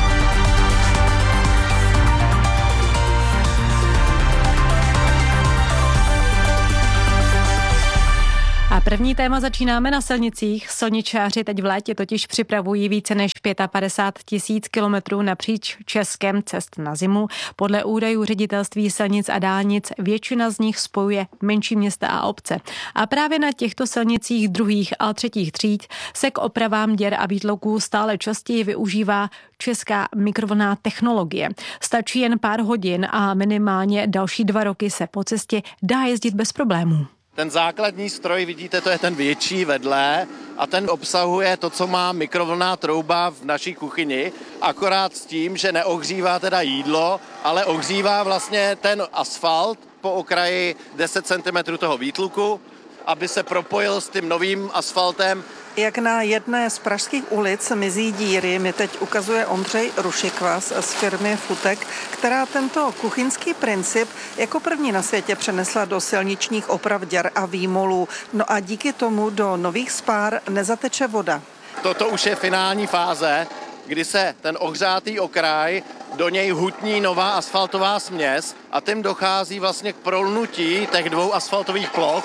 A první téma začínáme na silnicích. Silničáři teď v létě totiž připravují více než 55 000 kilometrů napříč Českem cest na zimu. Podle údajů Ředitelství silnic a dálnic většina z nich spojuje menší města a obce. A právě na těchto silnicích druhých a třetích tříd se k opravám děr a výtluků stále častěji využívá česká mikrovlnná technologie. Stačí jen pár hodin a minimálně další 2 roky se po cestě dá jezdit bez problémů. Ten základní stroj, vidíte, to je ten větší vedle a ten obsahuje to, co má mikrovlnná trouba v naší kuchyni, akorát s tím, že neohřívá teda jídlo, ale ohřívá vlastně ten asfalt po okraji 10 cm toho výtluku, aby se propojil s tím novým asfaltem. Jak na jedné z pražských ulic mizí díry, mi teď ukazuje Ondřej Rušikvas z firmy Futek, která tento kuchyňský princip jako první na světě přenesla do silničních oprav děr a výmolů. No a díky tomu do nových spár nezateče voda. Toto už je finální fáze, kdy se ten ohřátý okraj, do něj hutní nová asfaltová směs a tím dochází vlastně k prolnutí těch 2 asfaltových ploch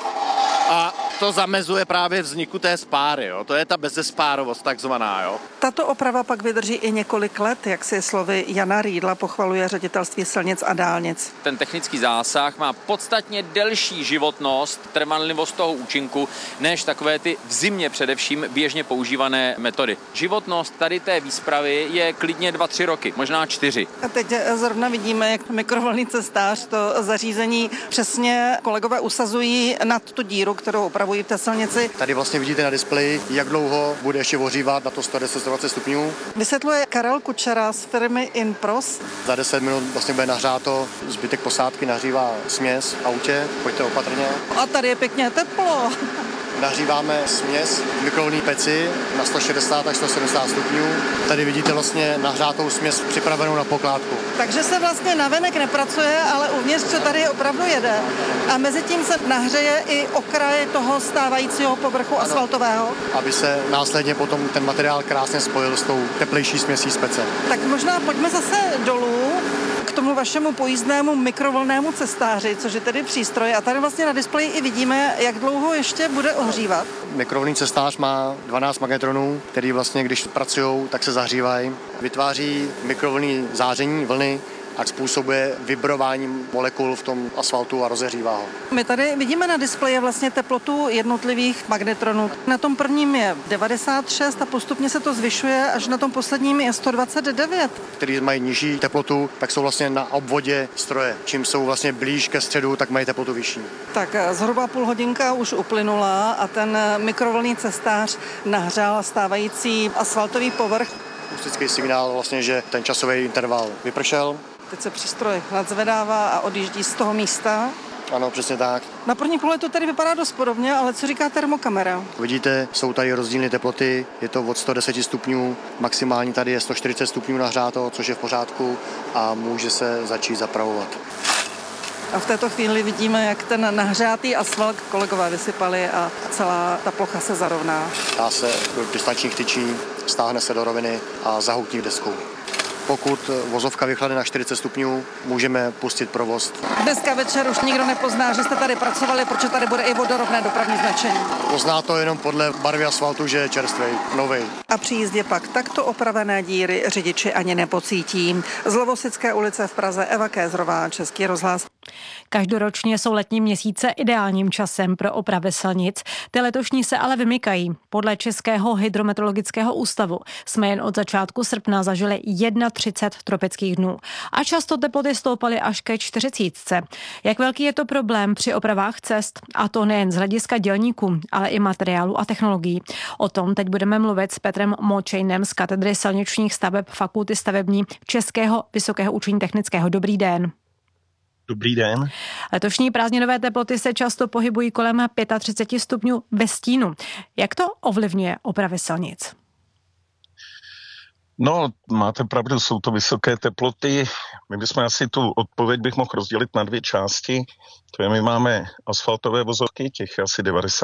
a to zamezuje právě vzniku té spáry. Jo. To je ta bezespárovost takzvaná. Jo. Tato oprava pak vydrží i několik let, jak si slovy Jana Rýdla pochvaluje Ředitelství silnic a dálnic. Ten technický zásah má podstatně delší životnost, trvanlivost toho účinku, než takové ty v zimě především běžně používané metody. Životnost tady té výspravy je klidně 2-3 roky, možná 4. A teď zrovna vidíme, jak mikrovlnný cestář to zařízení přesně kolegové usazují nad tu díru, kterou opravují v té silnici. Tady vlastně vidíte na displeji, jak dlouho bude ještě ohřívat na to 110-120 stupňů. Vysvětluje Karel Kučera z firmy Inpros. Za 10 minut vlastně bude nahřáto, zbytek posádky nahřívá směs v autě, pojďte opatrně. A tady je pěkně teplo. Nahříváme směs v mikrovlnné peci na 160 až 170 stupňů. Tady vidíte vlastně nahřátou směs připravenou na pokládku. Takže se vlastně navenek nepracuje, ale uvnitř se tady opravdu jede. A mezi tím se nahřeje i okraj toho stávajícího povrchu asfaltového. Aby se následně potom ten materiál krásně spojil s tou teplejší směsí z pece. Tak možná pojďme zase dolů k tomu vašemu pojízdnému mikrovlnnému cestáři, což je tedy přístroj. A tady vlastně na displeji i vidíme, jak dlouho ještě bude ohřívat. Mikrovlnný cestář má 12 magnetronů, který vlastně, když pracují, tak se zahřívají. Vytváří mikrovlnný záření vlny a způsobuje vibrování molekul v tom asfaltu a rozehřívá ho. My tady vidíme na displeji vlastně teplotu jednotlivých magnetronů. Na tom prvním je 96 a postupně se to zvyšuje, až na tom posledním je 129. Který mají nižší teplotu, tak jsou vlastně na obvodě stroje. Čím jsou vlastně blíž ke středu, tak mají teplotu vyšší. Tak zhruba půl hodinka už uplynula a ten mikrovlnný cestář nahřál stávající asfaltový povrch. Akustický signál vlastně, že ten časový interval vypršel. Teď se přístroj nadzvedává a odjíždí z toho místa. Ano, přesně tak. Na první pohled to tady vypadá dost podobně, ale co říká termokamera? Vidíte, jsou tady rozdílné teploty, je to od 110 stupňů, maximální tady je 140 stupňů nahřáto, což je v pořádku a může se začít zapravovat. A v této chvíli vidíme, jak ten nahřátý asfalt kolegové vysypali a celá ta plocha se zarovná. Dá se do distančních tyčí, stáhne se do roviny a zahoutí deskou. Pokud vozovka vychlade na 40 stupňů, můžeme pustit provoz. Dneska večer už nikdo nepozná, že jste tady pracovali, protože tady bude i vodorovné dopravní značení. Pozná to jenom podle barvy asfaltu, že je čerstvej, novej. A při jízdě pak takto opravené díry řidiči ani nepocítí. Z Lovosické ulice v Praze Eva Kézrová, Český rozhlas. Každoročně jsou letní měsíce ideálním časem pro opravy silnic. Ty letošní se ale vymykají. Podle Českého hydrometeorologického ústavu jsme jen od začátku srpna zažili 31 tropických dnů. A často teploty stoupaly až ke 40. Jak velký je to problém při opravách cest? A to nejen z hlediska dělníků, ale i materiálu a technologií. O tom teď budeme mluvit s Petrem Močejnem z katedry silničních staveb Fakulty stavební Českého vysokého učení technického. Dobrý den. Dobrý den. Letošní prázdninové teploty se často pohybují kolem 35 stupňů ve stínu. Jak to ovlivňuje opravy silnic? No, máte pravdu, jsou to vysoké teploty. My bychom asi tu odpověď bych mohl rozdělit na dvě části. To je, my máme asfaltové vozovky, těch asi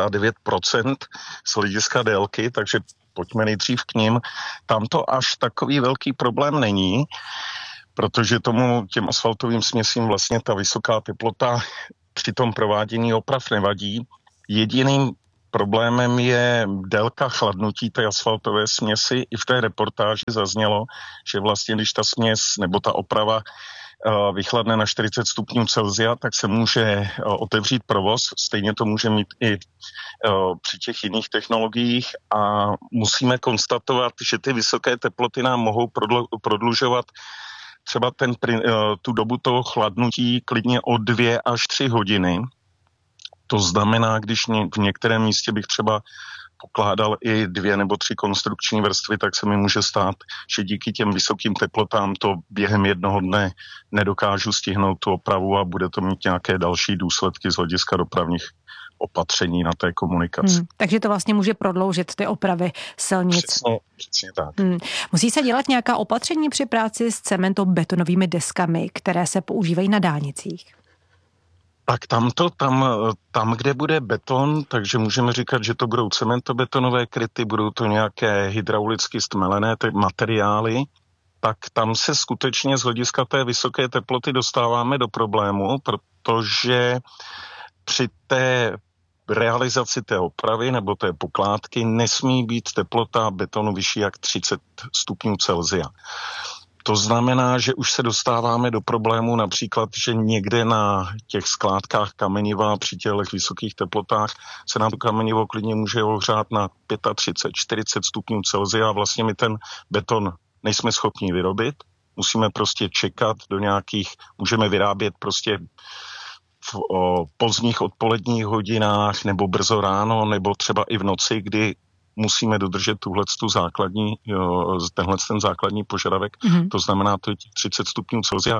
99% z hlediska délky, takže pojďme nejdřív k nim. Tam to až takový velký problém není, protože těm asfaltovým směsím vlastně ta vysoká teplota při tom provádění oprav nevadí. Jediným problémem je délka chladnutí té asfaltové směsi. I v té reportáži zaznělo, že vlastně když ta směs nebo ta oprava vychladne na 40 stupňů Celsia, tak se může otevřít provoz. Stejně to může mít i při těch jiných technologiích a musíme konstatovat, že ty vysoké teploty nám mohou prodlužovat třeba tu dobu toho chladnutí klidně o 2 až 3 hodiny. To znamená, když v některém místě bych třeba pokládal i 2 nebo 3 konstrukční vrstvy, tak se mi může stát, že díky těm vysokým teplotám to během jednoho dne nedokážu stihnout tu opravu a bude to mít nějaké další důsledky z hlediska dopravních opatření na té komunikaci. Takže to vlastně může prodloužit ty opravy silnic. Přesně tak. Musí se dělat nějaká opatření při práci s cementobetonovými deskami, které se používají na dálnicích? Tak tam, kde bude beton, takže můžeme říkat, že to budou cementobetonové kryty, budou to nějaké hydraulicky stmelené materiály, tak tam se skutečně z hlediska té vysoké teploty dostáváme do problému, protože při té realizaci té opravy nebo té pokládky nesmí být teplota betonu vyšší jak 30 stupňů Celsia. To znamená, že už se dostáváme do problému například, že někde na těch skládkách kameniva při těch vysokých teplotách se nám to kamenivo klidně může ohřát na 35-40 stupňů Celsia a vlastně my ten beton nejsme schopni vyrobit. Musíme prostě čekat můžeme vyrábět prostě v pozdních odpoledních hodinách nebo brzo ráno nebo třeba i v noci, kdy musíme dodržet tenhle základní požadavek. To znamená, to je 30 stupňů Celsia.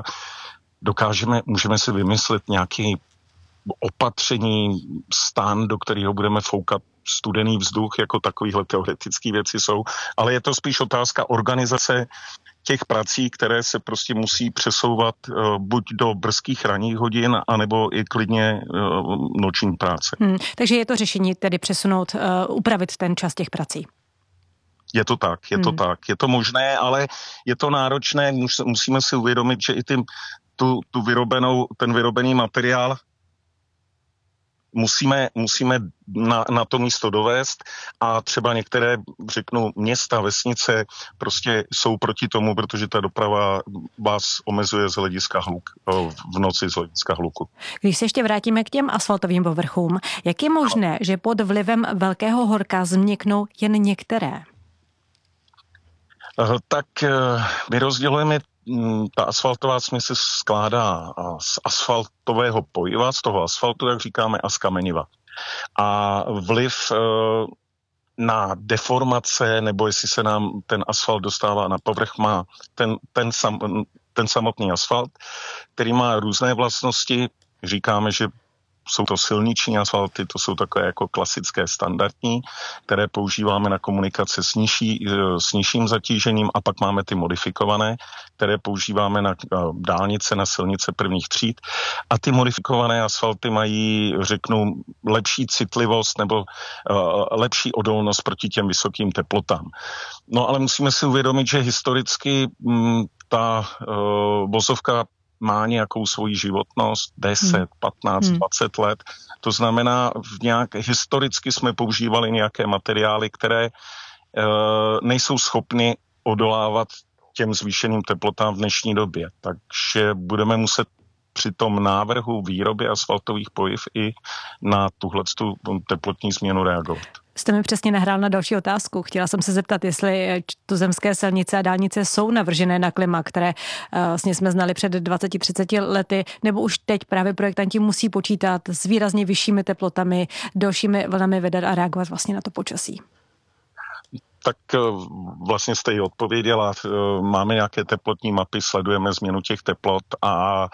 Můžeme si vymyslet nějaký opatření, stán, do kterého budeme foukat studený vzduch, jako takovýhle teoretické věci jsou, ale je to spíš otázka organizace těch prací, které se prostě musí přesouvat buď do brzkých ranních hodin, anebo i klidně noční práce. Takže je to řešení tedy upravit ten čas těch prací? Je to tak. Je to možné, ale je to náročné. Musíme si uvědomit, že i ten vyrobený materiál musíme na to místo dovést a třeba některé, města, vesnice prostě jsou proti tomu, protože ta doprava vás omezuje z hlediska v noci z hlediska hluku. Když se ještě vrátíme k těm asfaltovým povrchům, jak je možné, že pod vlivem velkého horka změknou jen některé? Tak my rozdělujeme, ta asfaltová směs se skládá z asfaltového pojiva, z toho asfaltu, jak říkáme, a z kameniva. A vliv na deformace, nebo jestli se nám ten asfalt dostává na povrch, má ten samotný asfalt, který má různé vlastnosti. Říkáme, že jsou to silniční asfalty, to jsou takové jako klasické standardní, které používáme na komunikaci s nižším zatížením a pak máme ty modifikované, které používáme na dálnice, na silnice prvních tříd a ty modifikované asfalty mají, lepší citlivost nebo lepší odolnost proti těm vysokým teplotám. No ale musíme si uvědomit, že historicky ta vozovka má nějakou svoji životnost, 10, 15, 20 let. To znamená, historicky jsme používali nějaké materiály, které nejsou schopny odolávat těm zvýšeným teplotám v dnešní době. Takže budeme muset při tom návrhu výroby asfaltových pojiv i na tuhletu teplotní změnu reagovat. Jste mi přesně nahrál na další otázku. Chtěla jsem se zeptat, jestli tuzemské silnice a dálnice jsou navržené na klima, které vlastně jsme znali před 20-30 lety, nebo už teď právě projektanti musí počítat s výrazně vyššími teplotami, dalšími vlnami veder a reagovat vlastně na to počasí. Tak vlastně jste ji odpověděla. Máme nějaké teplotní mapy, sledujeme změnu těch teplot a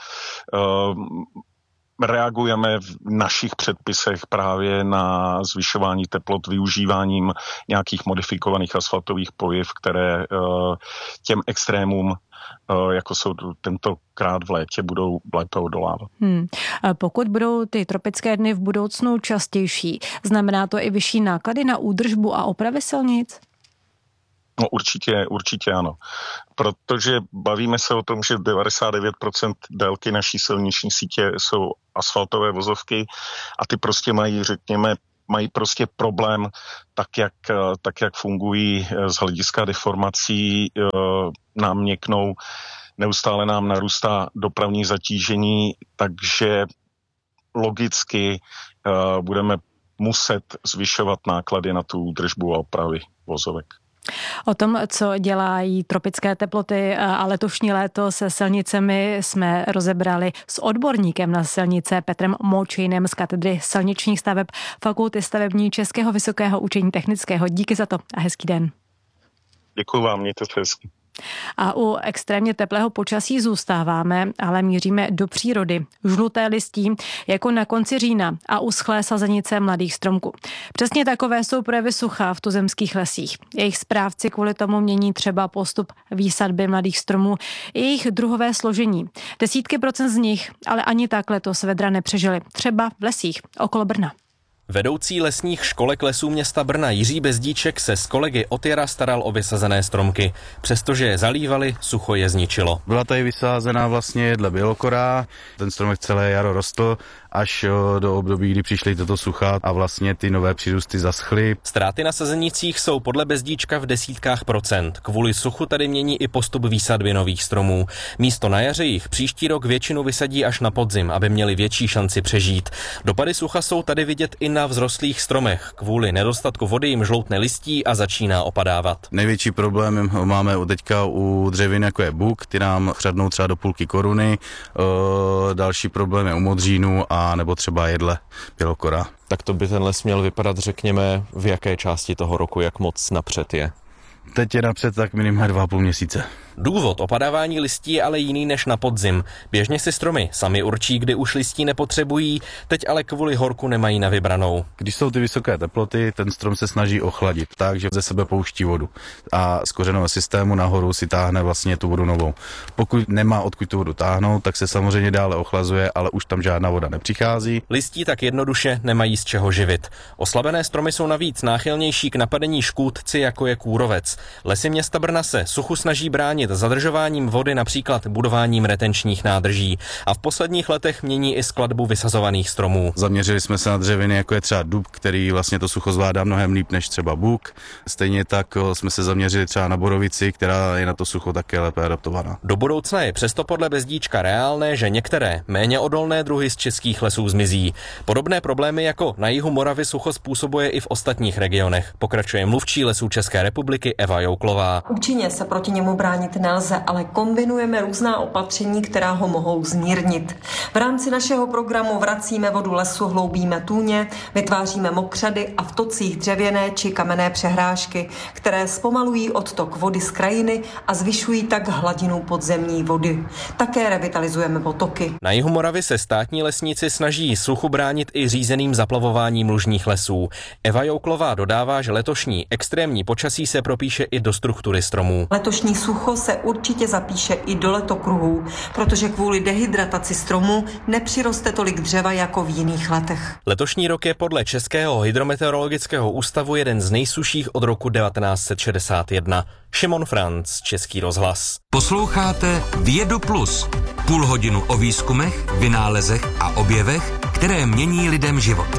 reagujeme v našich předpisech právě na zvyšování teplot využíváním nějakých modifikovaných asfaltových pojiv, které těm extrémům, jako jsou tentokrát v létě, budou lépe odolávat. Pokud budou ty tropické dny v budoucnu častější, znamená to i vyšší náklady na údržbu a opravy silnic? No určitě ano. Protože bavíme se o tom, že 99% délky naší silniční sítě jsou asfaltové vozovky a ty prostě mají prostě problém, tak jak fungují z hlediska deformací, nám měknou, neustále nám narůstá dopravní zatížení, takže logicky budeme muset zvyšovat náklady na tu údržbu a opravy vozovek. O tom, co dělají tropické teploty a letošní léto se silnicemi, jsme rozebrali s odborníkem na silnice Petrem Močejnem z katedry silničních staveb Fakulty stavební Českého vysokého učení technického. Díky za to a hezký den. Děkuji vám, mějte se hezky. A u extrémně teplého počasí zůstáváme, ale míříme do přírody. Žluté listí jako na konci října a uschlé sazenice mladých stromků. Přesně takové jsou projevy sucha v tuzemských lesích. Jejich správci kvůli tomu mění třeba postup výsadby mladých stromů i jejich druhové složení. Desítky procent z nich ale ani tak letos vedra nepřežili. Třeba v lesích okolo Brna. Vedoucí lesních školek lesů města Brna Jiří Bezdíček se s kolegy od jara staral o vysazené stromky. Přestože je zalívali, sucho je zničilo. Byla tady vysázená vlastně jedle bělokora, ten stromek celé jaro rostl až do období, kdy přišly toto sucha a vlastně ty nové přírůsty zaschly. Ztráty na sazenicích jsou podle Bezdíčka v desítkách procent. Kvůli suchu tady mění i postup výsadby nových stromů. Místo na jaře jich příští rok většinu vysadí až na podzim, aby měli větší šanci přežít. Dopady sucha jsou tady vidět i na vzrostlých stromech. Kvůli nedostatku vody jim žloutne listí a začíná opadávat. Největší problém máme teďka u dřevin, jako je buk, ty nám chřadnou třeba do 0,5 koruny. Další problém je u modřínu a nebo třeba jedle bělokora. Tak to by ten les měl vypadat, řekněme, v jaké části toho roku, jak moc napřed je? Teď je napřed tak minimálně 2,5 měsíce. Důvod opadávání listí je ale jiný než na podzim. Běžně si stromy sami určí, kdy už listí nepotřebují, teď ale kvůli horku nemají na vybranou. Když jsou ty vysoké teploty, ten strom se snaží ochladit, takže ze sebe pouští vodu a z kořenového systému nahoru si táhne vlastně tu vodu novou. Pokud nemá odkud tu vodu táhnout, tak se samozřejmě dále ochlazuje, ale už tam žádná voda nepřichází. Listí tak jednoduše nemají z čeho živit. Oslabené stromy jsou navíc náchylnější k napadení škůdci, jako je kůrovec. Lesy města Brna se suchu snaží bránit zadržováním vody, například budováním retenčních nádrží, a v posledních letech mění i skladbu vysazovaných stromů. Zaměřili jsme se na dřeviny, jako je třeba dub, který vlastně to sucho zvládá mnohem líp než třeba buk. Stejně tak jsme se zaměřili třeba na borovici, která je na to sucho také lépe adaptovaná. Do budoucna je přesto podle Bezdíčka reálné, že některé méně odolné druhy z českých lesů zmizí. Podobné problémy jako na jihu Moravy sucho způsobuje i v ostatních regionech. Pokračuje mluvčí Lesů České republiky Eva Jouklová. Účinně se proti němu bránit nelze, ale kombinujeme různá opatření, která ho mohou zmírnit. V rámci našeho programu vracíme vodu lesu, hloubíme tůně, vytváříme mokřady a v tocích dřevěné či kamenné přehrážky, které zpomalují odtok vody z krajiny a zvyšují tak hladinu podzemní vody. Také revitalizujeme potoky. Na jihu Moravy se státní lesníci snaží suchu bránit i řízeným zaplavováním lužních lesů. Eva Jouklová dodává, že letošní extrémní počasí se propíše i do struktury stromů. Letošní sucho se určitě zapíše i do letokruhů, protože kvůli dehydrataci stromů nepřiroste tolik dřeva jako v jiných letech. Letošní rok je podle Českého hydrometeorologického ústavu jeden z nejsušších od roku 1961. Šimon Franc, Český rozhlas. Posloucháte Vědu Plus. Půl hodinu o výzkumech, vynálezech a objevech, které mění lidem život.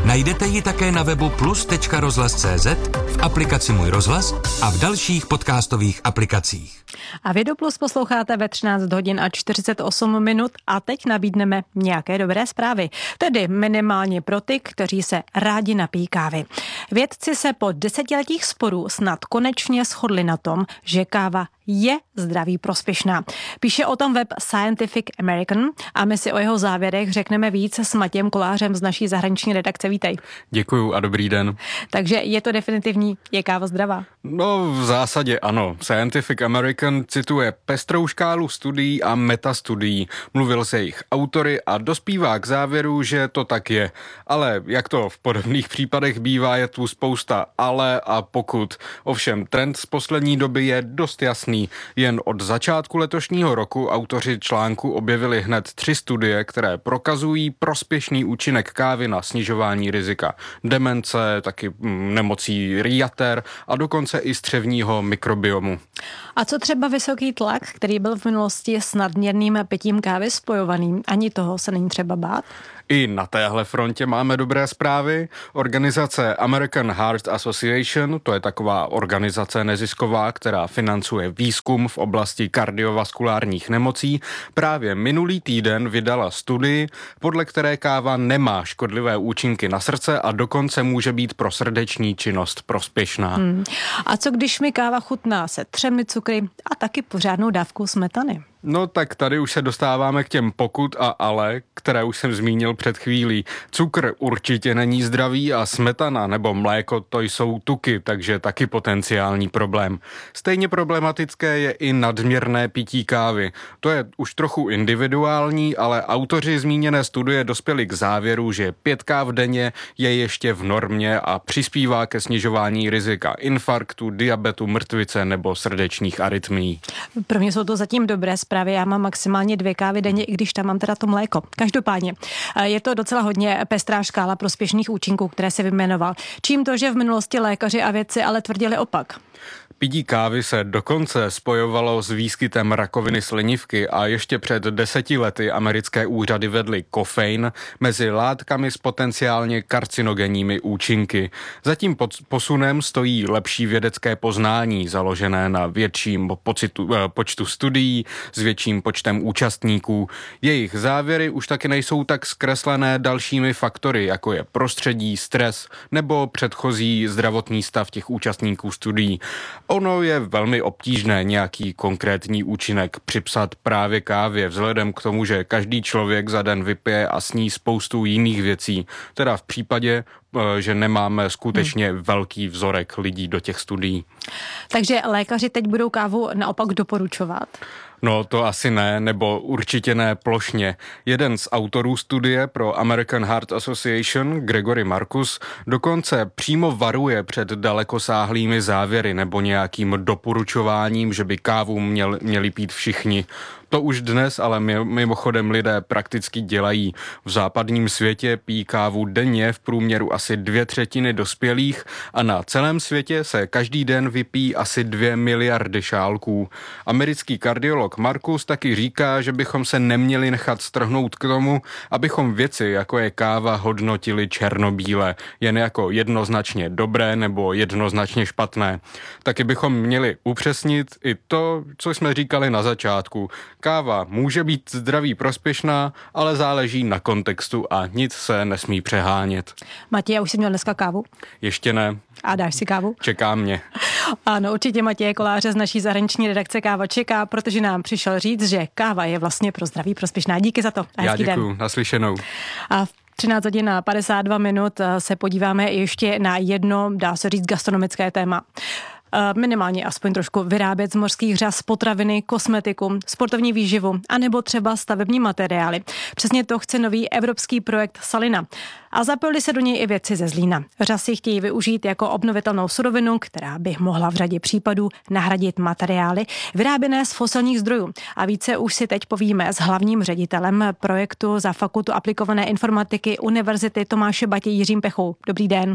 Najdete ji také na webu plus.rozhlas.cz, v aplikaci Můj rozhlas a v dalších podcastových aplikacích. A Vědu Plus posloucháte ve 13 hodin a 48 minut a teď nabídneme nějaké dobré zprávy. Tedy minimálně pro ty, kteří se rádi napijí kávy. Vědci se po desetiletích sporů snad konečně shodli na tom, že káva je zdraví prospěšná. Píše o tom web Scientific American a my si o jeho závěrech řekneme víc s Matějem Kolářem z naší zahraniční redakce. Vítej. Děkuju a dobrý den. Takže je to definitivní, je káva zdravá? No v zásadě ano. Scientific American cituje pestrou škálu studií a metastudií. Mluvil se jejich autory a dospívá k závěru, že to tak je. Ale jak to v podobných případech bývá, je tu spousta ale a pokud. Ovšem trend z poslední doby je dost jasný. Jen od začátku letošního roku autoři článku objevili hned 3 studie, které prokazují prospěšný účinek kávy na snižování rizika demence, taky nemocí jater a dokonce i střevního mikrobiomu. A co třeba vysoký tlak, který byl v minulosti s nadměrným pitím kávy spojovaný? Ani toho se není třeba bát? I na téhle frontě máme dobré zprávy. Organizace American Heart Association, to je taková organizace nezisková, která financuje výzkum v oblasti kardiovaskulárních nemocí, právě minulý týden vydala studii, podle které káva nemá škodlivé účinky na srdce a dokonce může být pro srdeční činnost prospěšná. A co když mi káva chutná se 3 cukry a taky pořádnou dávkou smetany? No tak tady už se dostáváme k těm pokud a ale, které už jsem zmínil před chvílí. Cukr určitě není zdravý a smetana nebo mléko to jsou tuky, takže taky potenciální problém. Stejně problematické je i nadměrné pití kávy. To je už trochu individuální, ale autoři zmíněné studie dospěli k závěru, že 5 káv denně je ještě v normě a přispívá ke snižování rizika infarktu, diabetu, mrtvice nebo srdečních arytmií. Pro mě jsou to zatím dobré zprávy. Já mám maximálně 2 kávy denně, i když tam mám teda to mléko. Každopádně je to docela hodně pestrá škála prospěšných účinků, které se vyjmenoval. Čím to, že v minulosti lékaři a vědci ale tvrdili opak? Pití kávy se dokonce spojovalo s výskytem rakoviny slinivky a ještě před 10 lety americké úřady vedly kofein mezi látkami s potenciálně karcinogenními účinky. Za tím posunem stojí lepší vědecké poznání, založené na větším počtu studií s větším počtem účastníků. Jejich závěry už taky nejsou tak zkreslené dalšími faktory, jako je prostředí, stres nebo předchozí zdravotní stav těch účastníků studií. Ono je velmi obtížné nějaký konkrétní účinek připsat právě kávě, vzhledem k tomu, že každý člověk za den vypije a sní spoustu jiných věcí. Teda v případě, že nemáme skutečně velký vzorek lidí do těch studií. Takže lékaři teď budou kávu naopak doporučovat? No to asi ne, nebo určitě ne plošně. Jeden z autorů studie pro American Heart Association, Gregory Marcus, dokonce přímo varuje před dalekosáhlými závěry nebo nějakým doporučováním, že by kávu měli pít všichni. To už dnes ale mimochodem lidé prakticky dělají. V západním světě pijí kávu denně v průměru asi 2/3 dospělých a na celém světě se každý den vypíjí asi 2 miliardy šálků. Americký kardiolog Marcus taky říká, že bychom se neměli nechat strhnout k tomu, abychom věci, jako je káva, hodnotili černobíle, jen jako jednoznačně dobré nebo jednoznačně špatné. Taky bychom měli upřesnit i to, co jsme říkali na začátku. Káva může být zdraví prospěšná, ale záleží na kontextu a nic se nesmí přehánět. Matěj, už jsi měl dneska kávu? Ještě ne. A dáš si kávu? Čeká mě. Ano, určitě Matěje Koláře z naší zahraniční redakce Káva čeká, protože nám přišel říct, že káva je vlastně pro zdraví prospěšná. Díky za to. Já děkuju. Naslyšenou. A v 13 hodin a 52 minut se podíváme ještě na jedno, dá se říct, gastronomické téma. Minimálně aspoň trošku vyrábět z mořských řas potraviny, kosmetiku, sportovní výživu anebo třeba stavební materiály. Přesně to chce nový evropský projekt Salina. A zapojili se do něj i vědci ze Zlína. Řasy chtějí využít jako obnovitelnou surovinu, která by mohla v řadě případů nahradit materiály vyráběné z fosilních zdrojů. A více už si teď povíme s hlavním ředitelem projektu za Fakultu aplikované informatiky Univerzity Tomáše Batě Jiřím Pechou. Dobrý den.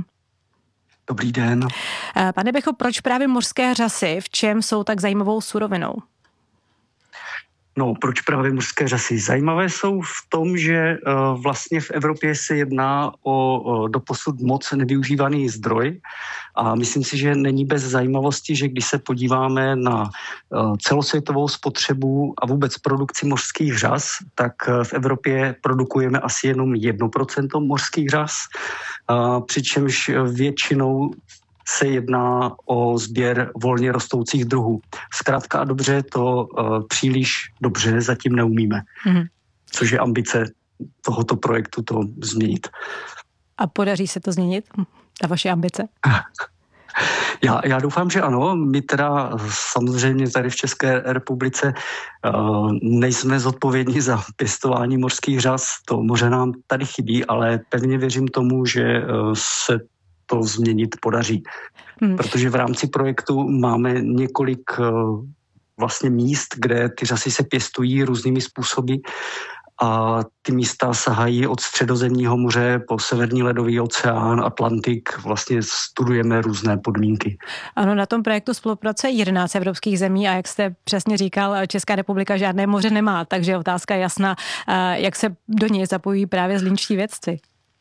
Dobrý den. Pane Becho, proč právě mořské řasy? V čem jsou tak zajímavou surovinou? No, proč právě mořské řasy? Zajímavé jsou v tom, že vlastně v Evropě se jedná o doposud moc nevyužívaný zdroj a myslím si, že není bez zajímavosti, že když se podíváme na celosvětovou spotřebu a vůbec produkci mořských řas, tak v Evropě produkujeme asi jenom 1% mořských řas, přičemž většinou se jedná o sběr volně rostoucích druhů. Zkrátka a dobře to příliš dobře zatím neumíme, což je ambice tohoto projektu to změnit. A podaří se to změnit, ta vaše ambice? Já doufám, že ano. My teda samozřejmě tady v České republice nejsme zodpovědní za pěstování mořských řas. To moře nám tady chybí, ale pevně věřím tomu, že se to změnit podaří. Protože v rámci projektu máme několik vlastně míst, kde ty řasy se pěstují různými způsoby a ty místa sahají od Středozemního moře po Severní ledový oceán, Atlantik, vlastně studujeme různé podmínky. Ano, na tom projektu spolupracuje 11 evropských zemí a jak jste přesně říkal, Česká republika žádné moře nemá, takže otázka je jasná, jak se do něj zapojí právě zlínští vědci.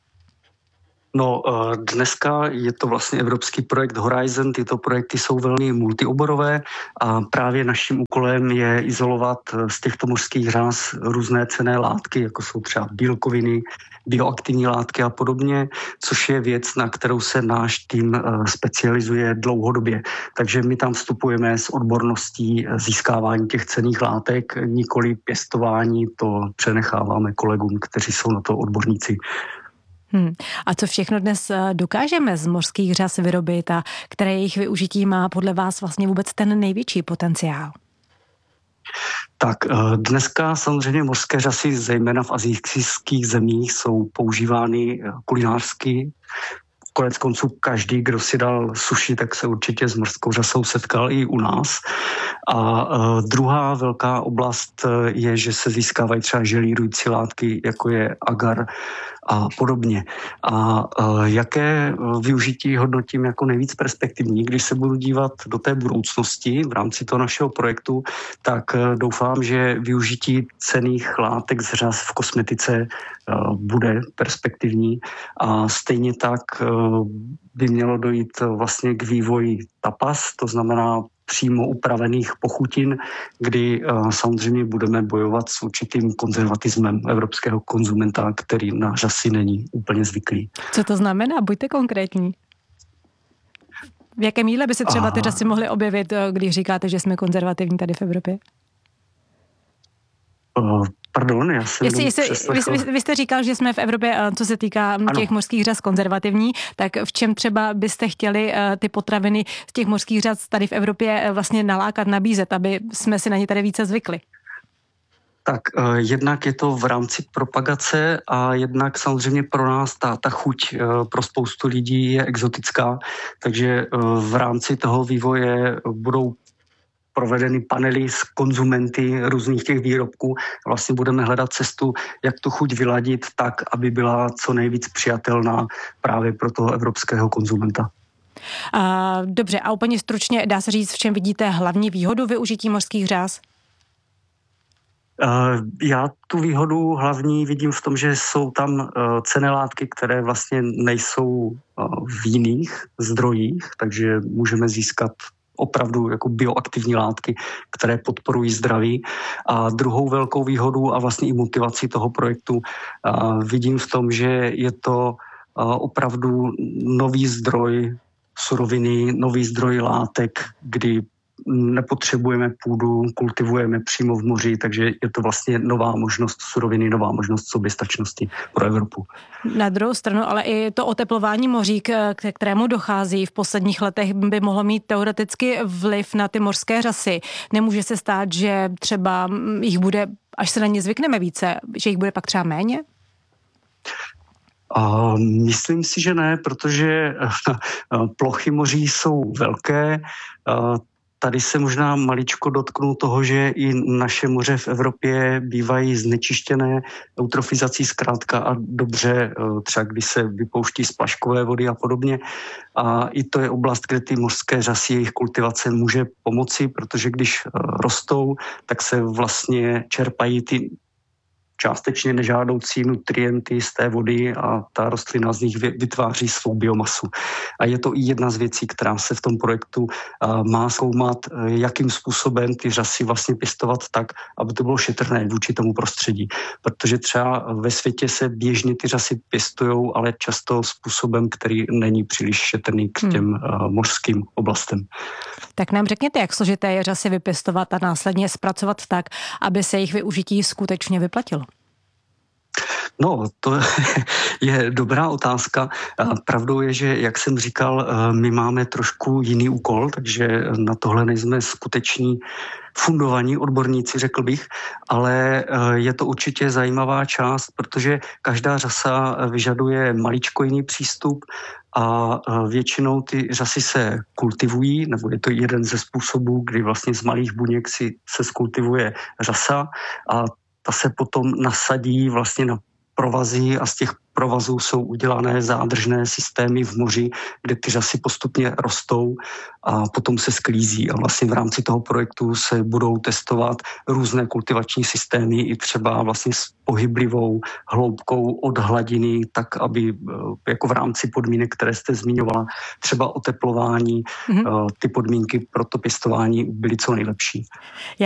No, dneska je to vlastně evropský projekt Horizon, tyto projekty jsou velmi multioborové a právě naším úkolem je izolovat z těchto mořských řas různé cenné látky, jako jsou třeba bílkoviny, bioaktivní látky a podobně, což je věc, na kterou se náš tým specializuje dlouhodobě. Takže my tam vstupujeme s odborností získávání těch cenných látek, nikoli pěstování, to přenecháváme kolegům, kteří jsou na to odborníci. A co všechno dnes dokážeme z mořských řas vyrobit a které jejich využití má podle vás vlastně vůbec ten největší potenciál? Tak dneska samozřejmě mořské řasy, zejména v asijských zemích, jsou používány kulinářsky. Konec konců každý, kdo si dal sushi, tak se určitě s mořskou řasou setkal i u nás. A druhá velká oblast je, že se získávají třeba želírující látky, jako je agar a podobně. A jaké využití hodnotím jako nejvíc perspektivní? Když se budu dívat do té budoucnosti v rámci toho našeho projektu, tak doufám, že využití cenných látek z řas v kosmetice bude perspektivní a stejně tak by mělo dojít vlastně k vývoji tapas, to znamená přímo upravených pochutin, kdy samozřejmě budeme bojovat s určitým konzervatismem evropského konzumenta, který na řasy není úplně zvyklý. Co to znamená? Buďte konkrétní. V jakém jídle by se třeba ty řasy mohly objevit, když říkáte, že jsme konzervativní tady v Evropě? Pardon, já jsem vy jste říkal, že jsme v Evropě, co se týká těch mořských řas, konzervativní, tak v čem třeba byste chtěli ty potraviny z těch mořských řas tady v Evropě vlastně nalákat, nabízet, aby jsme si na ně tady více zvykli? Tak jednak je to v rámci propagace a jednak samozřejmě pro nás ta chuť pro spoustu lidí je exotická, takže v rámci toho vývoje budou provedeny panely s konzumenty různých těch výrobků. Vlastně budeme hledat cestu, jak tu chuť vyladit tak, aby byla co nejvíc přijatelná právě pro toho evropského konzumenta. Dobře, a úplně stručně dá se říct, v čem vidíte hlavní výhodu využití mořských řas? Já tu výhodu hlavní vidím v tom, že jsou tam cenné látky, které vlastně nejsou v jiných zdrojích, takže můžeme získat opravdu jako bioaktivní látky, které podporují zdraví. A druhou velkou výhodu a vlastně i motivací toho projektu vidím v tom, že je to opravdu nový zdroj suroviny, nový zdroj látek, kdy nepotřebujeme půdu, kultivujeme přímo v moři, takže je to vlastně nová možnost suroviny, nová možnost soběstačnosti pro Evropu. Na druhou stranu, ale i to oteplování moří, k kterému dochází v posledních letech, by mohlo mít teoreticky vliv na ty mořské řasy. Nemůže se stát, že třeba jich bude, až se na ně zvykneme více, že jich bude pak třeba méně? Myslím si, že ne, protože plochy moří jsou velké, tady se možná maličko dotknu toho, že i naše moře v Evropě bývají znečištěné eutrofizací zkrátka a dobře, třeba když se vypouští splaškové vody a podobně. A i to je oblast, kde ty mořské řasy, jejich kultivace může pomoci, protože když rostou, tak se vlastně čerpají ty částečně nežádoucí nutrienty z té vody a ta rostlina z nich vytváří svou biomasu. A je to i jedna z věcí, která se v tom projektu má zkoumat, jakým způsobem ty řasy vlastně pěstovat tak, aby to bylo šetrné vůči tomu prostředí. Protože třeba ve světě se běžně ty řasy pěstujou, ale často způsobem, který není příliš šetrný k těm mořským oblastem. Tak nám řekněte, jak složité je řasy vypěstovat a následně zpracovat tak, aby se jejich využití skutečně vyplatilo? No, to je dobrá otázka. Pravdou je, že, jak jsem říkal, my máme trošku jiný úkol, takže na tohle nejsme skuteční fundovaní odborníci, řekl bych, ale je to určitě zajímavá část, protože každá řasa vyžaduje maličko jiný přístup a většinou ty řasy se kultivují, nebo je to jeden ze způsobů, kdy vlastně z malých buněk se skultivuje řasa a ta se potom nasadí vlastně na provazy a z těch provazů jsou udělané zádržné systémy v moři, kde ty řasy postupně rostou a potom se sklízí. A vlastně v rámci toho projektu se budou testovat různé kultivační systémy i třeba vlastně s pohyblivou hloubkou od hladiny, tak aby jako v rámci podmínek, které jste zmiňovala, třeba oteplování, ty podmínky pro to pěstování byly co nejlepší.